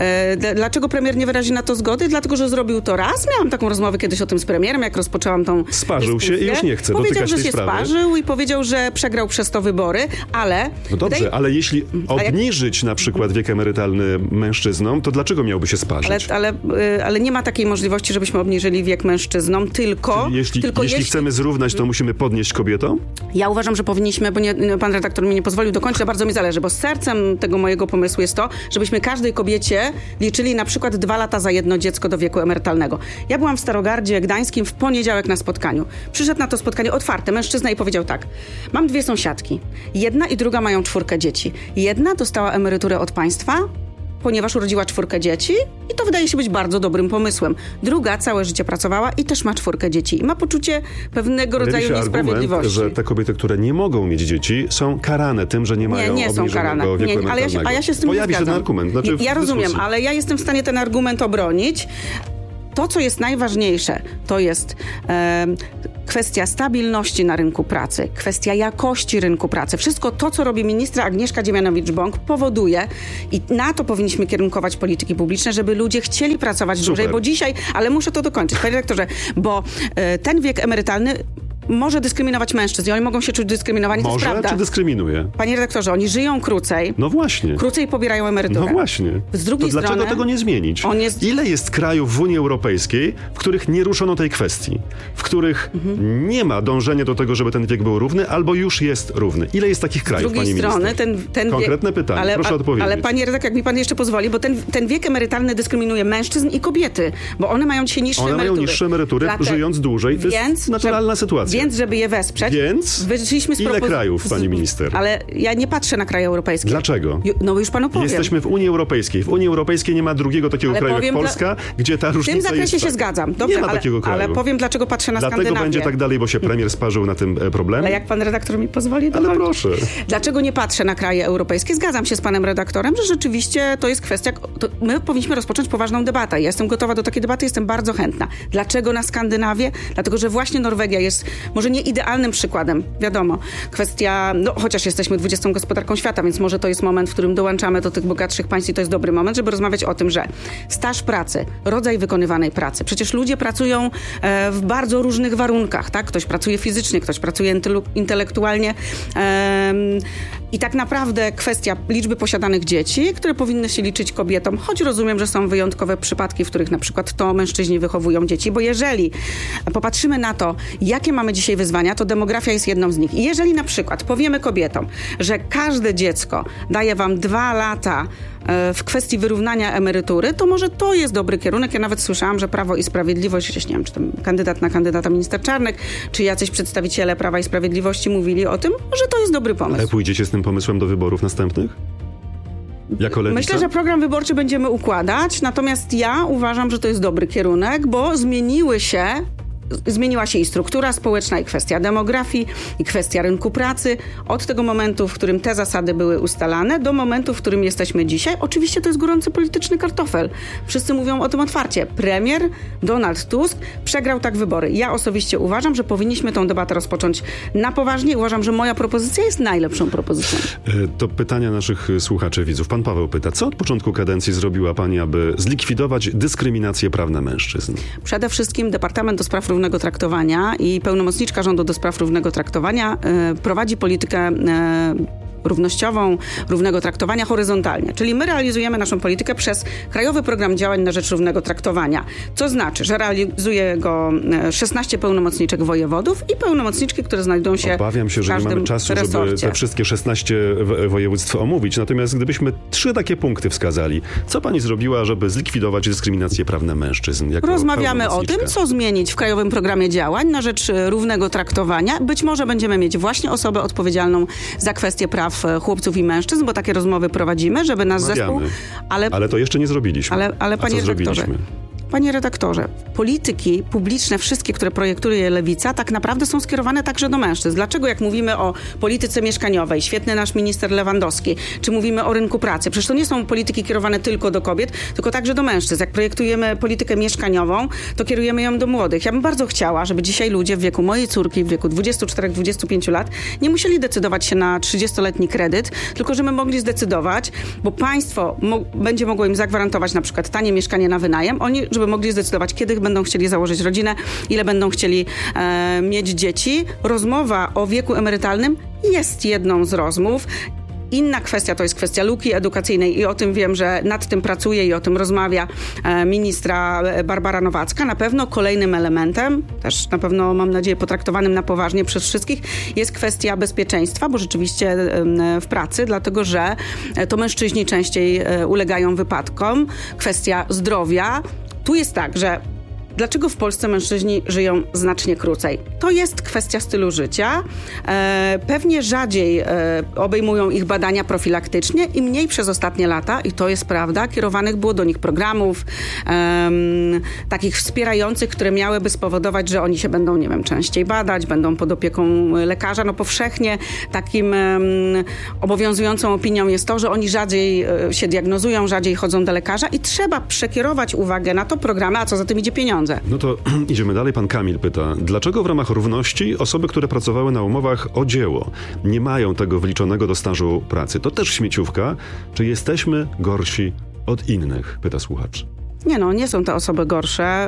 E, dlaczego premier nie wyrazi na to zgody? Dlatego, że zrobił to raz. Miałam taką rozmowę kiedyś o tym z premierem, jak rozpoczęłam tą Sparzył się dyskusję. i już nie chce Powiedział, dotykać że tej się sprawy. sparzył i powiedział, że przegrał przez to wybory, ale... No dobrze, wydaje... ale jeśli A jak- obniżyć na przykład wiek emerytalny mężczyznom, to dlaczego miałby się sparzyć? Ale, ale, y, ale nie ma takiej możliwości, żebyśmy obniżyli wiek mężczyznom, tylko... Jeśli, tylko jeśli chcemy zrównać, to musimy podnieść kobietom? Ja uważam, że powinniśmy, bo nie, pan redaktor mi nie pozwolił dokończyć, a bardzo mi zależy, bo sercem tego mojego pomysłu jest to, żebyśmy każdej kobiecie liczyli na przykład dwa lata za jedno dziecko do wieku emerytalnego. Ja byłam w Starogardzie Gdańskim w poniedziałek na spotkaniu. Przyszedł na to spotkanie otwarte mężczyzna i powiedział tak: mam dwie sąsiadki. Jedna i druga mają czwórkę dzieci. Jedna dostała emeryturę od państwa, ponieważ urodziła czwórkę dzieci i to wydaje się być bardzo dobrym pomysłem. Druga całe życie pracowała i też ma czwórkę dzieci i ma poczucie pewnego rodzaju Pojawi się niesprawiedliwości. argument, że te kobiety, które nie mogą mieć dzieci, są karane tym, że nie mają Nie, nie są karane. obniżonego wieku Nie, ale ja się, a ja się z tym Pojawi nie się zgadzam. ten argument. Znaczy w ja rozumiem, dyskusji. ale ja jestem w stanie ten argument obronić. To, co jest najważniejsze, to jest e, kwestia stabilności na rynku pracy, kwestia jakości rynku pracy. Wszystko to, co robi ministra Agnieszka Dziemianowicz-Bąk, powoduje i na to powinniśmy kierunkować polityki publiczne, żeby ludzie chcieli pracować Super. dłużej, bo dzisiaj, ale muszę to dokończyć, panie rektorze, bo e, ten wiek emerytalny może dyskryminować mężczyzn i oni mogą się czuć dyskryminowani, to jest Może prawda. czy dyskryminuje? Panie redaktorze, oni żyją krócej, No właśnie. krócej pobierają emeryturę. No właśnie. Z drugiej to dlaczego strony, tego nie zmienić? on jest- Ile jest krajów w Unii Europejskiej, w których nie ruszono tej kwestii? W których Mhm. nie ma dążenia do tego, żeby ten wiek był równy, albo już jest równy? Ile jest takich Z krajów, drugiej pani strony minister? ten, ten Konkretne wiek, pytanie, ale, proszę a- odpowiedzieć. Ale panie redaktor, jak mi pan jeszcze pozwoli, bo ten, ten wiek emerytalny dyskryminuje mężczyzn i kobiety, bo one mają dzisiaj niższe One emerytury. mają niższe emerytury, Dlate- żyjąc dłużej. To więc, jest naturalna żeby, sytuacja. Więc, żeby je wesprzeć, Więc? wyszliśmy z Ile propozy- krajów, pani minister? Ale ja nie patrzę na kraje europejskie. Dlaczego? Ju- No już panu powiem. Jesteśmy w Unii Europejskiej. W Unii Europejskiej nie ma drugiego takiego Ale kraju jak powiem Polska, gdzie ta W różnica tym zakresie jest się taka. zgadzam. Dobrze, nie ma ale, takiego kraju. ale powiem, dlaczego patrzę na Dlatego Skandynawię. będzie tak dalej, bo się premier sparzył na tym e, problemie. Ale jak pan redaktor mi pozwoli Ale dokończyć. proszę. Dlaczego nie patrzę na kraje europejskie? Zgadzam się z panem redaktorem, że rzeczywiście to jest kwestia... To my powinniśmy rozpocząć poważną debatę. Ja jestem gotowa do takiej debaty, jestem bardzo chętna. Dlaczego na Skandynawię? Dlatego, że właśnie Norwegia jest może nie idealnym przykładem, wiadomo. Kwestia... No, chociaż jesteśmy dwudziestą gospodarką świata, więc może to jest moment, w którym dołączamy do tych bogatszych państw i to jest dobry moment, żeby rozmawiać o tym, że staż pracy, rodzaj wykonywanej pracy. Przecież ludzie pracują e, w bardzo różnych warunkach, tak? Ktoś pracuje fizycznie, ktoś pracuje intelu- intelektualnie. Em, I tak naprawdę kwestia liczby posiadanych dzieci, które powinny się liczyć kobietom, choć rozumiem, że są wyjątkowe przypadki, w których na przykład to mężczyźni wychowują dzieci, bo jeżeli popatrzymy na to, jakie mamy dzisiaj wyzwania, to demografia jest jedną z nich. I jeżeli na przykład powiemy kobietom, że każde dziecko daje wam dwa lata e, w kwestii wyrównania emerytury, to może to jest dobry kierunek. Ja nawet słyszałam, że Prawo i Sprawiedliwość, chociaż nie wiem, czy tam kandydat na kandydata minister Czarnek, czy jacyś przedstawiciele Prawa i Sprawiedliwości mówili o tym, że to jest dobry pomysł. Ale pójdziecie z tym pomysłem do wyborów następnych? Jako lewica? Myślę, że program wyborczy będziemy układać, natomiast ja uważam, że to jest dobry kierunek, bo zmieniły się Zmieniła się i struktura społeczna, i kwestia demografii, i kwestia rynku pracy. Od tego momentu, w którym te zasady były ustalane, do momentu, w którym jesteśmy dzisiaj. Oczywiście to jest gorący polityczny kartofel. Wszyscy mówią o tym otwarcie. Premier Donald Tusk przegrał tak wybory. Ja osobiście uważam, że powinniśmy tę debatę rozpocząć na poważnie. Uważam, że moja propozycja jest najlepszą propozycją. To pytania naszych słuchaczy, widzów. Pan Paweł pyta, co od początku kadencji zrobiła pani, aby zlikwidować dyskryminację prawne mężczyzn? Przede wszystkim Departament do Spraw Równego Traktowania i pełnomocniczka rządu do spraw równego traktowania y, prowadzi politykę y, równościową, równego traktowania horyzontalnie. Czyli my realizujemy naszą politykę przez Krajowy Program Działań na rzecz Równego Traktowania. Co znaczy, że realizuje go szesnaście pełnomocniczek wojewodów i pełnomocniczki, które znajdują się Obawiam się, w że nie każdym mamy czasu, żeby resorcie. te wszystkie szesnaście w- województw omówić. Natomiast gdybyśmy trzy takie punkty wskazali, co pani zrobiła, żeby zlikwidować dyskryminację prawne mężczyzn? Jako Rozmawiamy o pełnomocniczka? tym, co zmienić w Krajowym Programie Działań na rzecz równego traktowania. Być może będziemy mieć właśnie osobę odpowiedzialną za kwestie praw chłopców i mężczyzn, bo takie rozmowy prowadzimy, żeby nasz Rozmawiamy. zespół... Ale, Ale to jeszcze nie zrobiliśmy. ale, ale A panie co redaktorze, zrobiliśmy? Panie redaktorze, polityki publiczne, wszystkie, które projektuje Lewica, tak naprawdę są skierowane także do mężczyzn. Dlaczego jak mówimy o polityce mieszkaniowej, świetny nasz minister Lewandowski, czy mówimy o rynku pracy? Przecież to nie są polityki kierowane tylko do kobiet, tylko także do mężczyzn. Jak projektujemy politykę mieszkaniową, to kierujemy ją do młodych. Ja bym bardzo chciała, żeby dzisiaj ludzie w wieku mojej córki, w wieku dwudziestu czterech do dwudziestu pięciu lat, nie musieli decydować się na trzydziestoletni kredyt, tylko żeby mogli zdecydować, bo państwo mo- będzie mogło im zagwarantować na przykład tanie mieszkanie na wynajem, oni, żeby mogli zdecydować, kiedy będą chcieli założyć rodzinę, ile będą chcieli e, mieć dzieci. Rozmowa o wieku emerytalnym jest jedną z rozmów. Inna kwestia to jest kwestia luki edukacyjnej i o tym wiem, że nad tym pracuje i o tym rozmawia ministra Barbara Nowacka. Na pewno kolejnym elementem, też na pewno mam nadzieję potraktowanym na poważnie przez wszystkich, jest kwestia bezpieczeństwa, bo rzeczywiście w pracy, dlatego że to mężczyźni częściej ulegają wypadkom. Kwestia zdrowia. Tu jest tak, że dlaczego w Polsce mężczyźni żyją znacznie krócej? To jest kwestia stylu życia. E, pewnie rzadziej e, obejmują ich badania profilaktycznie i mniej przez ostatnie lata, i to jest prawda, kierowanych było do nich programów e, takich wspierających, które miałyby spowodować, że oni się będą, nie wiem, częściej badać, będą pod opieką lekarza. No powszechnie takim e, obowiązującą opinią jest to, że oni rzadziej e, się diagnozują, rzadziej chodzą do lekarza i trzeba przekierować uwagę na to programy, a co za tym idzie pieniądze. No to idziemy dalej. Pan Kamil pyta, dlaczego w ramach równości osoby, które pracowały na umowach o dzieło, nie mają tego wliczonego do stażu pracy? To też śmieciówka. Czy jesteśmy gorsi od innych? Pyta słuchacz. Nie no, nie są te osoby gorsze.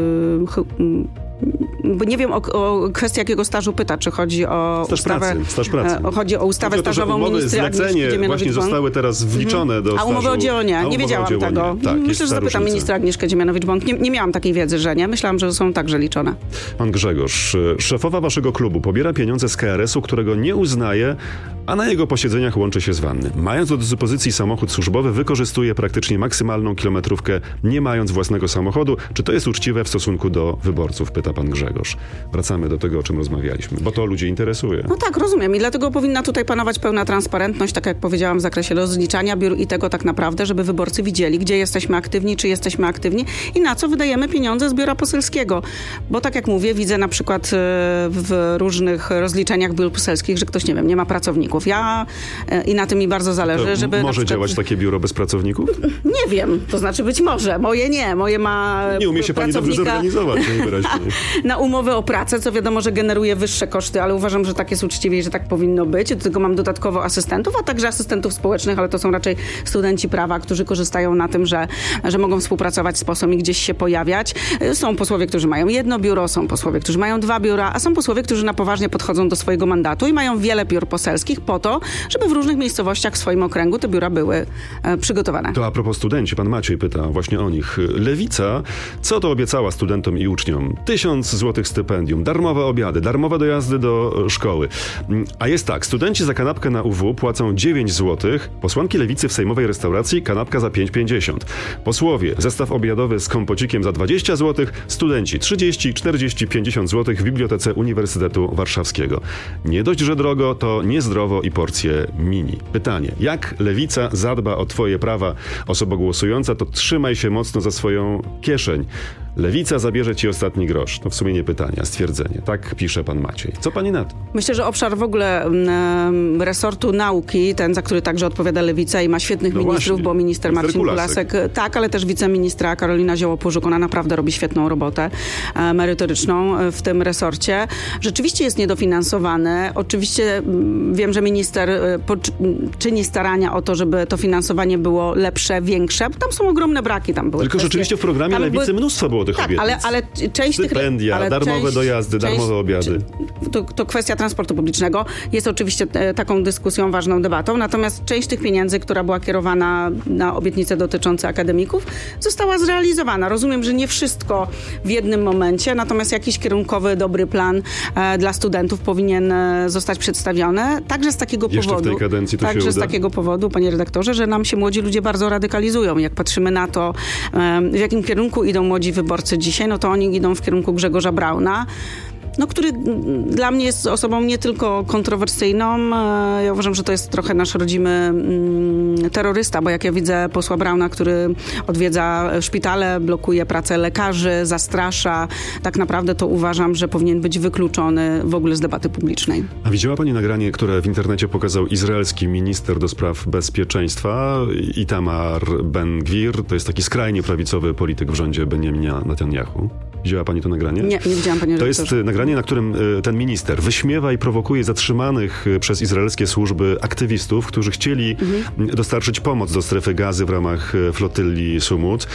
Yy, Bo nie wiem o, o kwestię jakiego stażu pyta, czy chodzi o staż ustawę, pracy, staż pracy. E, chodzi o ustawę chodzi o to, stażową umowy ministra zlecenie właśnie zostały teraz wliczone mhm. do A stażu. umowy o dzieło nie, A nie wiedziałam tego. Tak, Myślę, że zapytam różnica. ministra Agnieszkę Dziemianowicz-Bąk. Nie, nie miałam takiej wiedzy, że nie. Myślałam, że są także liczone. Pan Grzegorz, szefowa waszego klubu pobiera pieniądze z K R S u, którego nie uznaje, a na jego posiedzeniach łączy się z wanny. Mając do dyspozycji samochód służbowy, wykorzystuje praktycznie maksymalną kilometrówkę, nie mając własnego samochodu. Czy to jest uczciwe w stosunku do wyborców? Pyta pan Grzegorz. Wracamy do tego, o czym rozmawialiśmy, bo to ludzi interesuje. No tak, rozumiem i dlatego powinna tutaj panować pełna transparentność, tak jak powiedziałam, w zakresie rozliczania biur i tego tak naprawdę, żeby wyborcy widzieli, gdzie jesteśmy aktywni, czy jesteśmy aktywni i na co wydajemy pieniądze z biura poselskiego. Bo tak jak mówię, widzę na przykład w różnych rozliczeniach biur poselskich, że ktoś, nie wiem, nie ma pracowników. Ja i na tym mi bardzo zależy, to żeby... Może przykład... działać takie biuro bez pracowników? Nie wiem, to znaczy być może. Moje nie, moje ma Nie umie się pani dobrze zorganizować. Na umowę o pracę, co wiadomo, że generuje wyższe koszty, ale uważam, że tak jest uczciwie i że tak powinno być. Do tego mam dodatkowo asystentów, a także asystentów społecznych, ale to są raczej studenci prawa, którzy korzystają na tym, że, że mogą współpracować z posłem i gdzieś się pojawiać. Są posłowie, którzy mają jedno biuro, są posłowie, którzy mają dwa biura, a są posłowie, którzy na poważnie podchodzą do swojego mandatu i mają wiele biur poselskich po to, żeby w różnych miejscowościach w swoim okręgu te biura były e, przygotowane. To a propos studenci, pan Maciej pyta właśnie o nich. Lewica, co to obiecała studentom i uczniom? Tysiąc złotych stypendium, darmowe obiady, darmowe dojazdy do szkoły. A jest tak, studenci za kanapkę na U W płacą dziewięć złotych, posłanki Lewicy w sejmowej restauracji kanapka za pięć pięćdziesiąt. Posłowie, zestaw obiadowy z kompocikiem za dwadzieścia złotych, studenci trzydzieści, czterdzieści, pięćdziesiąt złotych w Bibliotece Uniwersytetu Warszawskiego. Nie dość, że drogo, to niezdrowo i porcje mini. Pytanie, jak Lewica zadba o twoje prawa? Osoba głosująca, to trzymaj się mocno za swoją kieszeń. Lewica zabierze ci ostatni grosz. To w sumie nie pytanie, a stwierdzenie. Tak pisze pan Maciej. Co pani na to? Myślę, że obszar w ogóle um, resortu nauki, ten, za który także odpowiada Lewica i ma świetnych no ministrów, właśnie. Bo minister, minister Marcin Kulasek. Kulasek, tak, ale też wiceministra Karolina Zioło-Płużuk, ona naprawdę robi świetną robotę e, merytoryczną w tym resorcie. Rzeczywiście jest niedofinansowany. Oczywiście m, wiem, że minister e, po, czyni starania o to, żeby to finansowanie było lepsze, większe. Tam są ogromne braki. Tam były Tylko kwestie, rzeczywiście w programie Lewicy były... mnóstwo było tych tak, obietnic. ale, ale część tych... Stypendia, ale darmowe część, dojazdy, część, darmowe obiady. To, to kwestia transportu publicznego jest oczywiście e, taką dyskusją, ważną debatą, natomiast część tych pieniędzy, która była kierowana na obietnice dotyczące akademików, została zrealizowana. Rozumiem, że nie wszystko w jednym momencie, natomiast jakiś kierunkowy, dobry plan e, dla studentów powinien e, zostać przedstawiony. Także z takiego Jeszcze powodu, w tej kadencji to także się z uda? takiego powodu, panie redaktorze, że nam się młodzi ludzie bardzo radykalizują. Jak patrzymy na to, e, w jakim kierunku idą młodzi wyborcy dzisiaj, no to oni idą w kierunku Grzegorza Brauna. no, który dla mnie jest osobą nie tylko kontrowersyjną. Ja uważam, że to jest trochę nasz rodzimy mm, terrorysta, bo jak ja widzę posła Brauna, który odwiedza szpitale, blokuje pracę lekarzy, zastrasza, tak naprawdę to uważam, że powinien być wykluczony w ogóle z debaty publicznej. A widziała pani nagranie, które w internecie pokazał izraelski minister do spraw bezpieczeństwa, Itamar Ben-Gvir? To jest taki skrajnie prawicowy polityk w rządzie Benjamina Netanyahu. Widziała pani to nagranie? Nie, nie widziałam, panie To redaktorze. jest nagranie, na którym ten minister wyśmiewa i prowokuje zatrzymanych przez izraelskie służby aktywistów, którzy chcieli mhm. dostarczyć pomoc do strefy Gazy w ramach flotylli Sumut.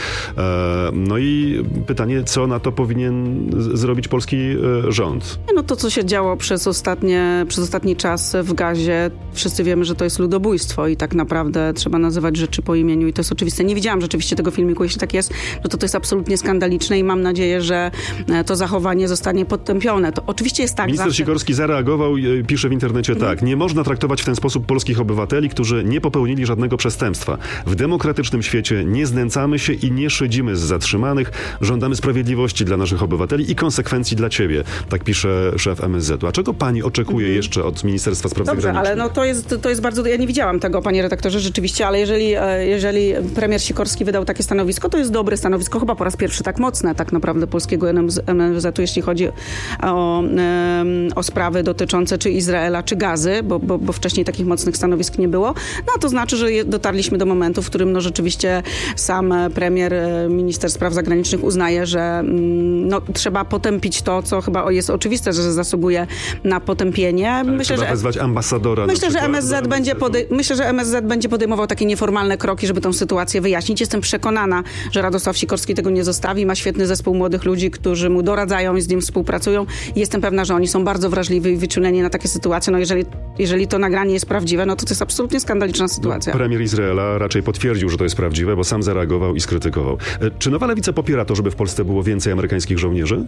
No i pytanie, co na to powinien zrobić polski rząd? No to, co się działo przez, ostatnie, przez ostatni czas w Gazie, wszyscy wiemy, że to jest ludobójstwo i tak naprawdę trzeba nazywać rzeczy po imieniu i to jest oczywiste. Nie widziałam rzeczywiście tego filmiku, jeśli tak jest, no to to jest absolutnie skandaliczne i mam nadzieję, że to zachowanie zostanie podtępione. To oczywiście jest tak. Minister zawsze... Sikorski zareagował i pisze w internecie mhm. tak. Nie można traktować w ten sposób polskich obywateli, którzy nie popełnili żadnego przestępstwa. W demokratycznym świecie nie znęcamy się i nie szydzimy z zatrzymanych. Żądamy sprawiedliwości dla naszych obywateli i konsekwencji dla ciebie. Tak pisze szef M S Z u. A czego pani oczekuje mhm. jeszcze od Ministerstwa Spraw Dobrze, Zagranicznych? ale no to jest, to jest bardzo... Ja nie widziałam tego, panie redaktorze, rzeczywiście, ale jeżeli, jeżeli premier Sikorski wydał takie stanowisko, to jest dobre stanowisko, chyba po raz pierwszy tak mocne tak naprawdę polskiego M S Z u, jeśli chodzi o, o sprawy dotyczące czy Izraela, czy Gazy, bo, bo, bo wcześniej takich mocnych stanowisk nie było. No to znaczy, że dotarliśmy do momentu, w którym no rzeczywiście sam premier, minister spraw zagranicznych uznaje, że no, trzeba potępić to, co chyba jest oczywiste, że zasługuje na potępienie. Ale myślę, trzeba że wezwać ambasadora. Myślę, że M S Z do będzie podej- myślę, że M S Z będzie podejmował takie nieformalne kroki, żeby tę sytuację wyjaśnić. Jestem przekonana, że Radosław Sikorski tego nie zostawi. Ma świetny zespół młodych ludzi, którzy mu doradzają i z nim współpracują. I jestem pewna, że oni są bardzo wrażliwi i wyczuleni na takie sytuacje. No jeżeli, jeżeli to nagranie jest prawdziwe, no to to jest absolutnie skandaliczna sytuacja. No, premier Izraela raczej potwierdził, że to jest prawdziwe, bo sam zareagował i skrytykował. Czy Nowa Lewica popiera to, żeby w Polsce było więcej amerykańskich żołnierzy?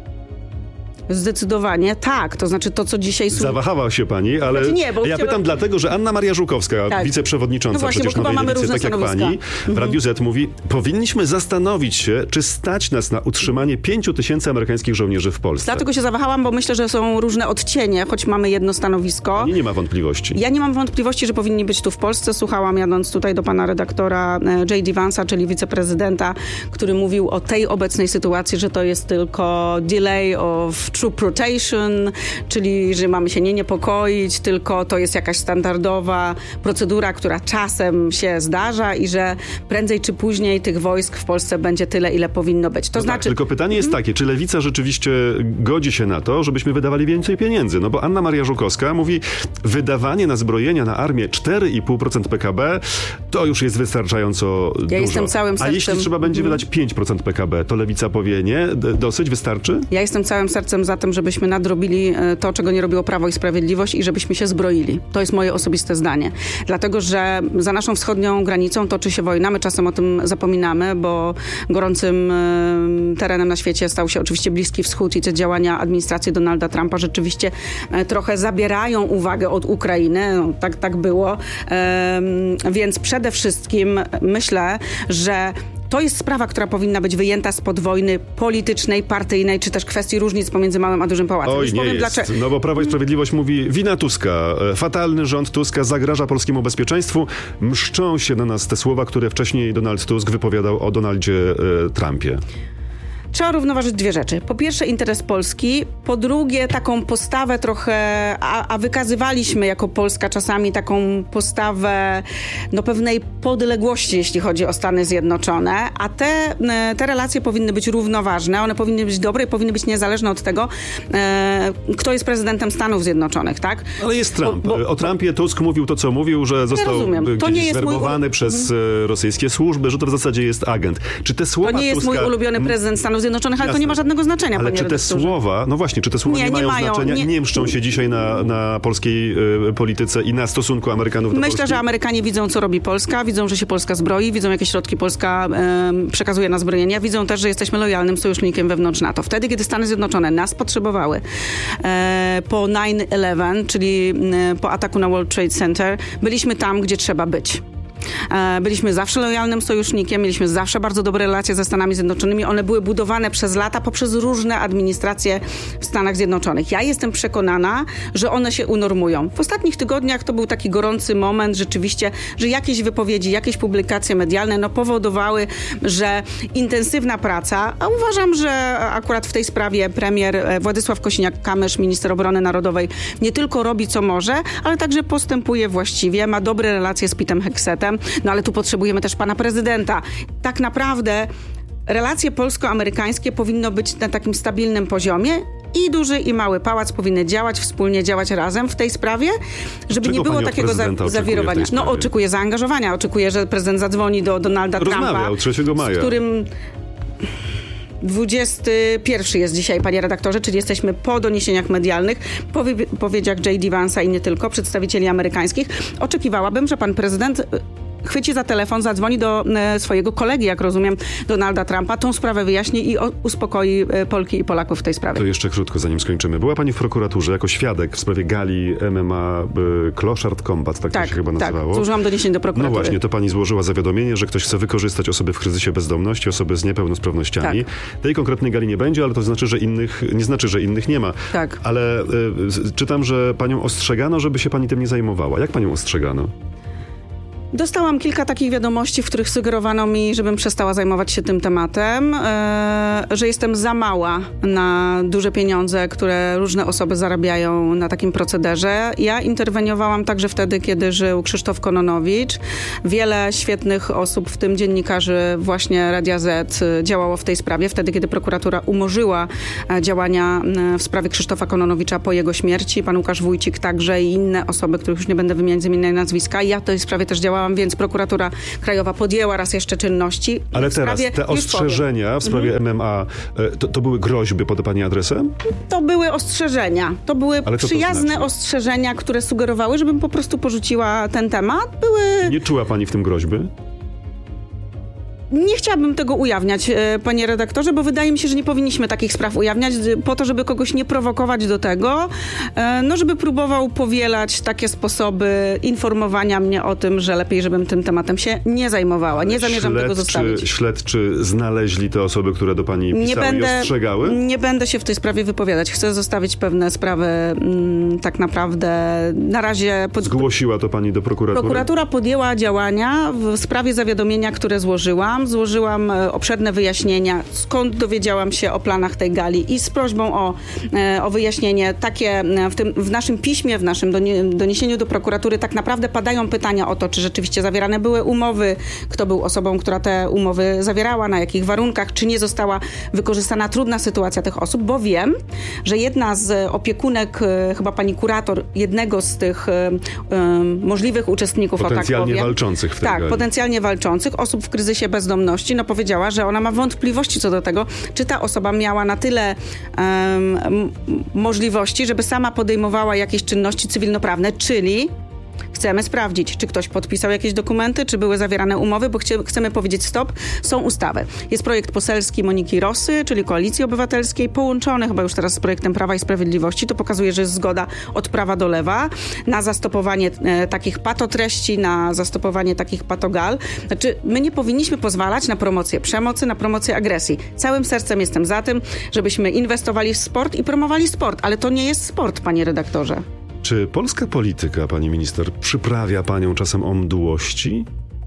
Zdecydowanie tak. To znaczy to, co dzisiaj... Zawahała się pani, ale znaczy nie, bo ja chciała... pytam dlatego, że Anna Maria Żukowska, tak. wiceprzewodnicząca no właśnie, przecież bo Nowej mamy Lewicy, tak jak stanowiska. pani, w mhm. Radiu Z mówi, powinniśmy zastanowić się, czy stać nas na utrzymanie pięciu tysięcy amerykańskich żołnierzy w Polsce. Dlatego się zawahałam, bo myślę, że są różne odcienie, choć mamy jedno stanowisko. Pani nie ma wątpliwości. Ja nie mam wątpliwości, że powinni być tu w Polsce. Słuchałam jadąc tutaj do pana redaktora J D Vance'a, czyli wiceprezydenta, który mówił o tej obecnej sytuacji, że to jest tylko delay of troop rotation, czyli że mamy się nie niepokoić, tylko to jest jakaś standardowa procedura, która czasem się zdarza i że prędzej czy później tych wojsk w Polsce będzie tyle, ile powinno być. To no znaczy... Tak, tylko pytanie jest takie, czy Lewica rzeczywiście godzi się na to, żebyśmy wydawali więcej pieniędzy? No bo Anna Maria Żukowska mówi, wydawanie na zbrojenia na armię cztery i pół procent P K B to już jest wystarczająco ja dużo. Jestem całym sercem... A jeśli trzeba będzie mhm. wydać pięć procent P K B, to Lewica powie nie? Dosyć? Wystarczy? Ja jestem całym sercem za tym, żebyśmy nadrobili to, czego nie robiło Prawo i Sprawiedliwość i żebyśmy się zbroili. To jest moje osobiste zdanie. Dlatego, że za naszą wschodnią granicą toczy się wojna. My czasem o tym zapominamy, bo gorącym terenem na świecie stał się oczywiście Bliski Wschód i te działania administracji Donalda Trumpa rzeczywiście trochę zabierają uwagę od Ukrainy. No, tak, tak było. Więc przede wszystkim myślę, że to jest sprawa, która powinna być wyjęta spod wojny politycznej, partyjnej, czy też kwestii różnic pomiędzy małym a dużym pałacem. Oj, Już nie powiem jest. Dlaczego... No bo Prawo i Sprawiedliwość mówi, wina Tuska. Fatalny rząd Tuska zagraża polskiemu bezpieczeństwu. Mszczą się na nas te słowa, które wcześniej Donald Tusk wypowiadał o Donaldzie e, Trumpie. Trzeba równoważyć dwie rzeczy. Po pierwsze interes Polski, po drugie taką postawę trochę, a, a wykazywaliśmy jako Polska czasami taką postawę no, pewnej podległości, jeśli chodzi o Stany Zjednoczone, a te, te relacje powinny być równoważne, one powinny być dobre i powinny być niezależne od tego, e, kto jest prezydentem Stanów Zjednoczonych, tak? Ale jest Trump. Bo, bo, o Trumpie Tusk mówił to, co mówił, że został to gdzieś zwerbowany mój... przez hmm. rosyjskie służby, że to w zasadzie jest agent. Czy te słowa To nie jest Tuska... mój ulubiony prezydent Stanów Zjednoczonych, ale Jasne. To nie ma żadnego znaczenia, ale panie czy te redaktorze. słowa, no właśnie, czy te słowa nie, nie, mają, nie mają znaczenia nie... i nie mszczą się dzisiaj na, na polskiej y, polityce i na stosunku Amerykanów do Myślę, Polski? że Amerykanie widzą, co robi Polska, widzą, że się Polska zbroi, widzą, jakie środki Polska y, przekazuje na zbrojenia, widzą też, że jesteśmy lojalnym sojusznikiem wewnątrz NATO. Wtedy, kiedy Stany Zjednoczone nas potrzebowały y, po nine eleven, czyli y, po ataku na World Trade Center, byliśmy tam, gdzie trzeba być. Byliśmy zawsze lojalnym sojusznikiem, mieliśmy zawsze bardzo dobre relacje ze Stanami Zjednoczonymi. One były budowane przez lata poprzez różne administracje w Stanach Zjednoczonych. Ja jestem przekonana, że one się unormują. W ostatnich tygodniach to był taki gorący moment rzeczywiście, że jakieś wypowiedzi, jakieś publikacje medialne no, powodowały, że intensywna praca, a uważam, że akurat w tej sprawie premier Władysław Kosiniak-Kamysz, minister obrony narodowej, nie tylko robi co może, ale także postępuje właściwie, ma dobre relacje z Petem Heksetem, no ale tu potrzebujemy też pana prezydenta. Tak naprawdę relacje polsko-amerykańskie powinno być na takim stabilnym poziomie i duży i mały pałac powinny działać wspólnie, działać razem w tej sprawie, żeby Czego nie było takiego za, zawirowania. No oczekuję zaangażowania, oczekuję, że prezydent zadzwoni do Donalda Rozmawiał Trumpa, trzeciego maja. z którym dwudziesty pierwszy jest dzisiaj, panie redaktorze, czyli jesteśmy po doniesieniach medialnych, po wypowiedziach J D Vance'a i nie tylko, przedstawicieli amerykańskich. Oczekiwałabym, że pan prezydent chwyci za telefon, zadzwoni do e, swojego kolegi, jak rozumiem, Donalda Trumpa, tą sprawę wyjaśni i o, uspokoi e, Polki i Polaków w tej sprawie. To jeszcze krótko, zanim skończymy. Była pani w prokuraturze jako świadek w sprawie gali M M A y, Kloszard Combat, tak, tak to się chyba nazywało. Tak, złożyłam doniesienie do prokuratury. No właśnie, to pani złożyła zawiadomienie, że ktoś chce wykorzystać osoby w kryzysie bezdomności, osoby z niepełnosprawnościami. Tak. Tej konkretnej gali nie będzie, ale to znaczy, że innych, nie znaczy, że innych nie ma. Tak. Ale y, czytam, że panią ostrzegano, żeby się pani tym nie zajmowała. Jak panią ostrzegano? Dostałam kilka takich wiadomości, w których sugerowano mi, żebym przestała zajmować się tym tematem, e, że jestem za mała na duże pieniądze, które różne osoby zarabiają na takim procederze. Ja interweniowałam także wtedy, kiedy żył Krzysztof Kononowicz. Wiele świetnych osób, w tym dziennikarzy właśnie Radia Z, działało w tej sprawie, wtedy, kiedy prokuratura umorzyła działania w sprawie Krzysztofa Kononowicza po jego śmierci. Pan Łukasz Wójcik także i inne osoby, których już nie będę wymieniać z imienia i nazwiska. Ja w tej sprawie też działałam, więc prokuratura krajowa podjęła raz jeszcze czynności. Ale teraz te ostrzeżenia w sprawie mhm. M M A, to, to były groźby pod pani adresem? To były ostrzeżenia. To były Ale przyjazne to znaczy? ostrzeżenia, które sugerowały, żebym po prostu porzuciła ten temat. Były... Nie czuła pani w tym groźby? Nie chciałabym tego ujawniać, panie redaktorze, bo wydaje mi się, że nie powinniśmy takich spraw ujawniać po to, żeby kogoś nie prowokować do tego, no żeby próbował powielać takie sposoby informowania mnie o tym, że lepiej, żebym tym tematem się nie zajmowała. Nie zamierzam śledczy, tego zostawić. Śledczy znaleźli te osoby, które do pani pisały nie będę, i ostrzegały? Nie będę się w tej sprawie wypowiadać. Chcę zostawić pewne sprawy m, tak naprawdę na razie... Pod... Zgłosiła to pani do prokuratury? Prokuratura podjęła działania w sprawie zawiadomienia, które złożyłam. Złożyłam obszerne wyjaśnienia, skąd dowiedziałam się o planach tej gali i z prośbą o, o wyjaśnienie. Takie w, tym, w naszym piśmie, w naszym doniesieniu do prokuratury tak naprawdę padają pytania o to, czy rzeczywiście zawierane były umowy, kto był osobą, która te umowy zawierała, na jakich warunkach, czy nie została wykorzystana trudna sytuacja tych osób, bo wiem, że jedna z opiekunek, chyba pani kurator, jednego z tych um, możliwych uczestników, potencjalnie o tak powiem, walczących w tej Tak, gali. potencjalnie walczących, osób w kryzysie bezdomności, no powiedziała, że ona ma wątpliwości co do tego, czy ta osoba miała na tyle um, możliwości, żeby sama podejmowała jakieś czynności cywilnoprawne, czyli chcemy sprawdzić, czy ktoś podpisał jakieś dokumenty, czy były zawierane umowy, bo chcie, chcemy powiedzieć stop, są ustawy. Jest projekt poselski Moniki Rosy, czyli Koalicji Obywatelskiej, połączony chyba już teraz z projektem Prawa i Sprawiedliwości. To pokazuje, że jest zgoda od prawa do lewa na zastopowanie e, takich patotreści, na zastopowanie takich patogal. Znaczy, my nie powinniśmy pozwalać na promocję przemocy, na promocję agresji. Całym sercem jestem za tym, żebyśmy inwestowali w sport i promowali sport, ale to nie jest sport, panie redaktorze. Czy polska polityka, pani minister, przyprawia panią czasem o mdłości?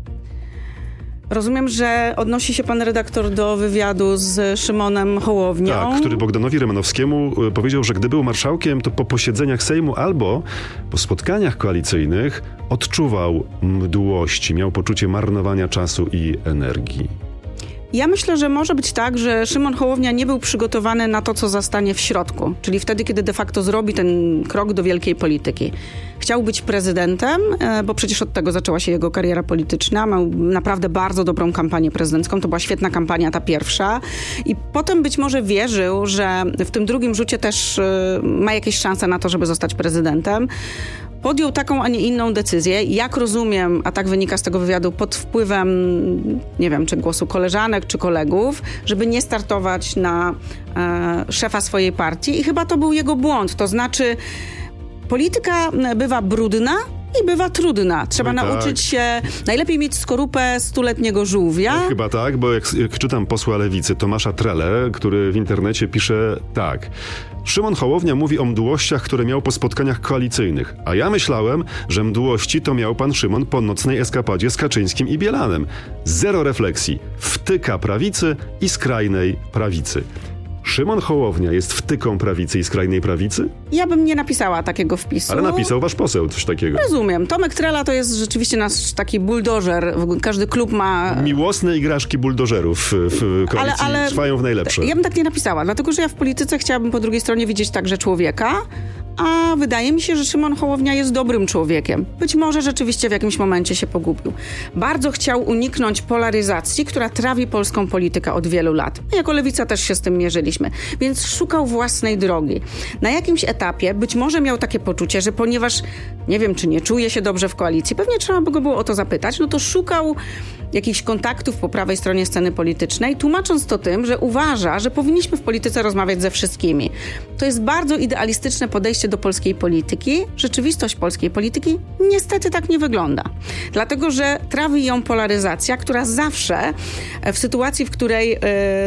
Rozumiem, że odnosi się pan redaktor do wywiadu z Szymonem Hołownią. Tak, który Bogdanowi Rymanowskiemu powiedział, że gdy był marszałkiem, to po posiedzeniach Sejmu albo po spotkaniach koalicyjnych odczuwał mdłości, miał poczucie marnowania czasu i energii. Ja myślę, że może być tak, że Szymon Hołownia nie był przygotowany na to, co zastanie w środku, czyli wtedy, kiedy de facto zrobi ten krok do wielkiej polityki. Chciał być prezydentem, bo przecież od tego zaczęła się jego kariera polityczna. Miał naprawdę bardzo dobrą kampanię prezydencką. To była świetna kampania, ta pierwsza. I potem być może wierzył, że w tym drugim rzucie też ma jakieś szanse na to, żeby zostać prezydentem. Podjął taką, a nie inną decyzję. Jak rozumiem, a tak wynika z tego wywiadu, pod wpływem, nie wiem, czy głosu koleżanek, czy kolegów, żeby nie startować na e, szefa swojej partii. I chyba to był jego błąd. To znaczy, polityka bywa brudna, i bywa trudna. Trzeba No nauczyć tak. się, najlepiej mieć skorupę stuletniego żółwia. No, chyba tak, bo jak, jak czytam posła Lewicy Tomasza Trele, który w internecie pisze tak. Szymon Hołownia mówi o mdłościach, które miał po spotkaniach koalicyjnych. A ja myślałem, że mdłości to miał pan Szymon po nocnej eskapadzie z Kaczyńskim i Bielanem. Zero refleksji. Wtyka prawicy i skrajnej prawicy. Szymon Hołownia jest wtyką prawicy i skrajnej prawicy? Ja bym nie napisała takiego wpisu. Ale napisał wasz poseł coś takiego. Rozumiem. Tomek Trela to jest rzeczywiście nasz taki buldożer. Każdy klub ma... Miłosne igraszki buldożerów w koalicji ale, ale trwają w najlepsze. Ja bym tak nie napisała, dlatego że ja w polityce chciałabym po drugiej stronie widzieć także człowieka, a wydaje mi się, że Szymon Hołownia jest dobrym człowiekiem. Być może rzeczywiście w jakimś momencie się pogubił. Bardzo chciał uniknąć polaryzacji, która trawi polską politykę od wielu lat. Jako Lewica też się z tym mierzyliśmy. Więc szukał własnej drogi. Na jakimś etapie być może miał takie poczucie, że ponieważ nie wiem, czy nie czuje się dobrze w koalicji, pewnie trzeba by go było o to zapytać, no to szukał jakichś kontaktów po prawej stronie sceny politycznej, tłumacząc to tym, że uważa, że powinniśmy w polityce rozmawiać ze wszystkimi. To jest bardzo idealistyczne podejście do polskiej polityki. Rzeczywistość polskiej polityki niestety tak nie wygląda. Dlatego, że trawi ją polaryzacja, która zawsze w sytuacji, w której yy,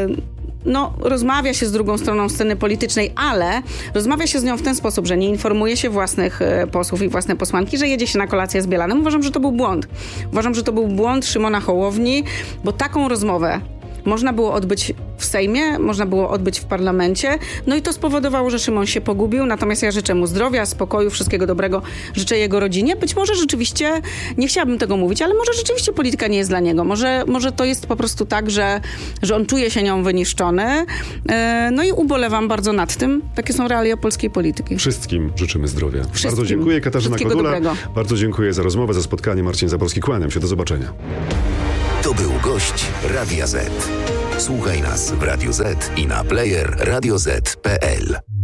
no, rozmawia się z drugą stroną sceny politycznej, ale rozmawia się z nią w ten sposób, że nie informuje się własnych e, posłów i własne posłanki, że jedzie się na kolację z Bielanem. Uważam, że to był błąd. Uważam, że to był błąd Szymona Hołowni, bo taką rozmowę można było odbyć w Sejmie, można było odbyć w parlamencie, no i to spowodowało, że Szymon się pogubił, natomiast ja życzę mu zdrowia, spokoju, wszystkiego dobrego, życzę jego rodzinie. Być może rzeczywiście, nie chciałabym tego mówić, ale może rzeczywiście polityka nie jest dla niego. Może, może to jest po prostu tak, że, że on czuje się nią wyniszczony. Yy, no i ubolewam bardzo nad tym. Takie są realia polskiej polityki. Wszystkim życzymy zdrowia. Wszystkim. Bardzo dziękuję. Katarzyna Wszystkiego Kodula. dobrego. Bardzo dziękuję za rozmowę, za spotkanie. Marcin Zaborski, kłaniam się. Do zobaczenia. To był gość Radia Z. Słuchaj nas w Radio Z i na player radio zet kropka pe el.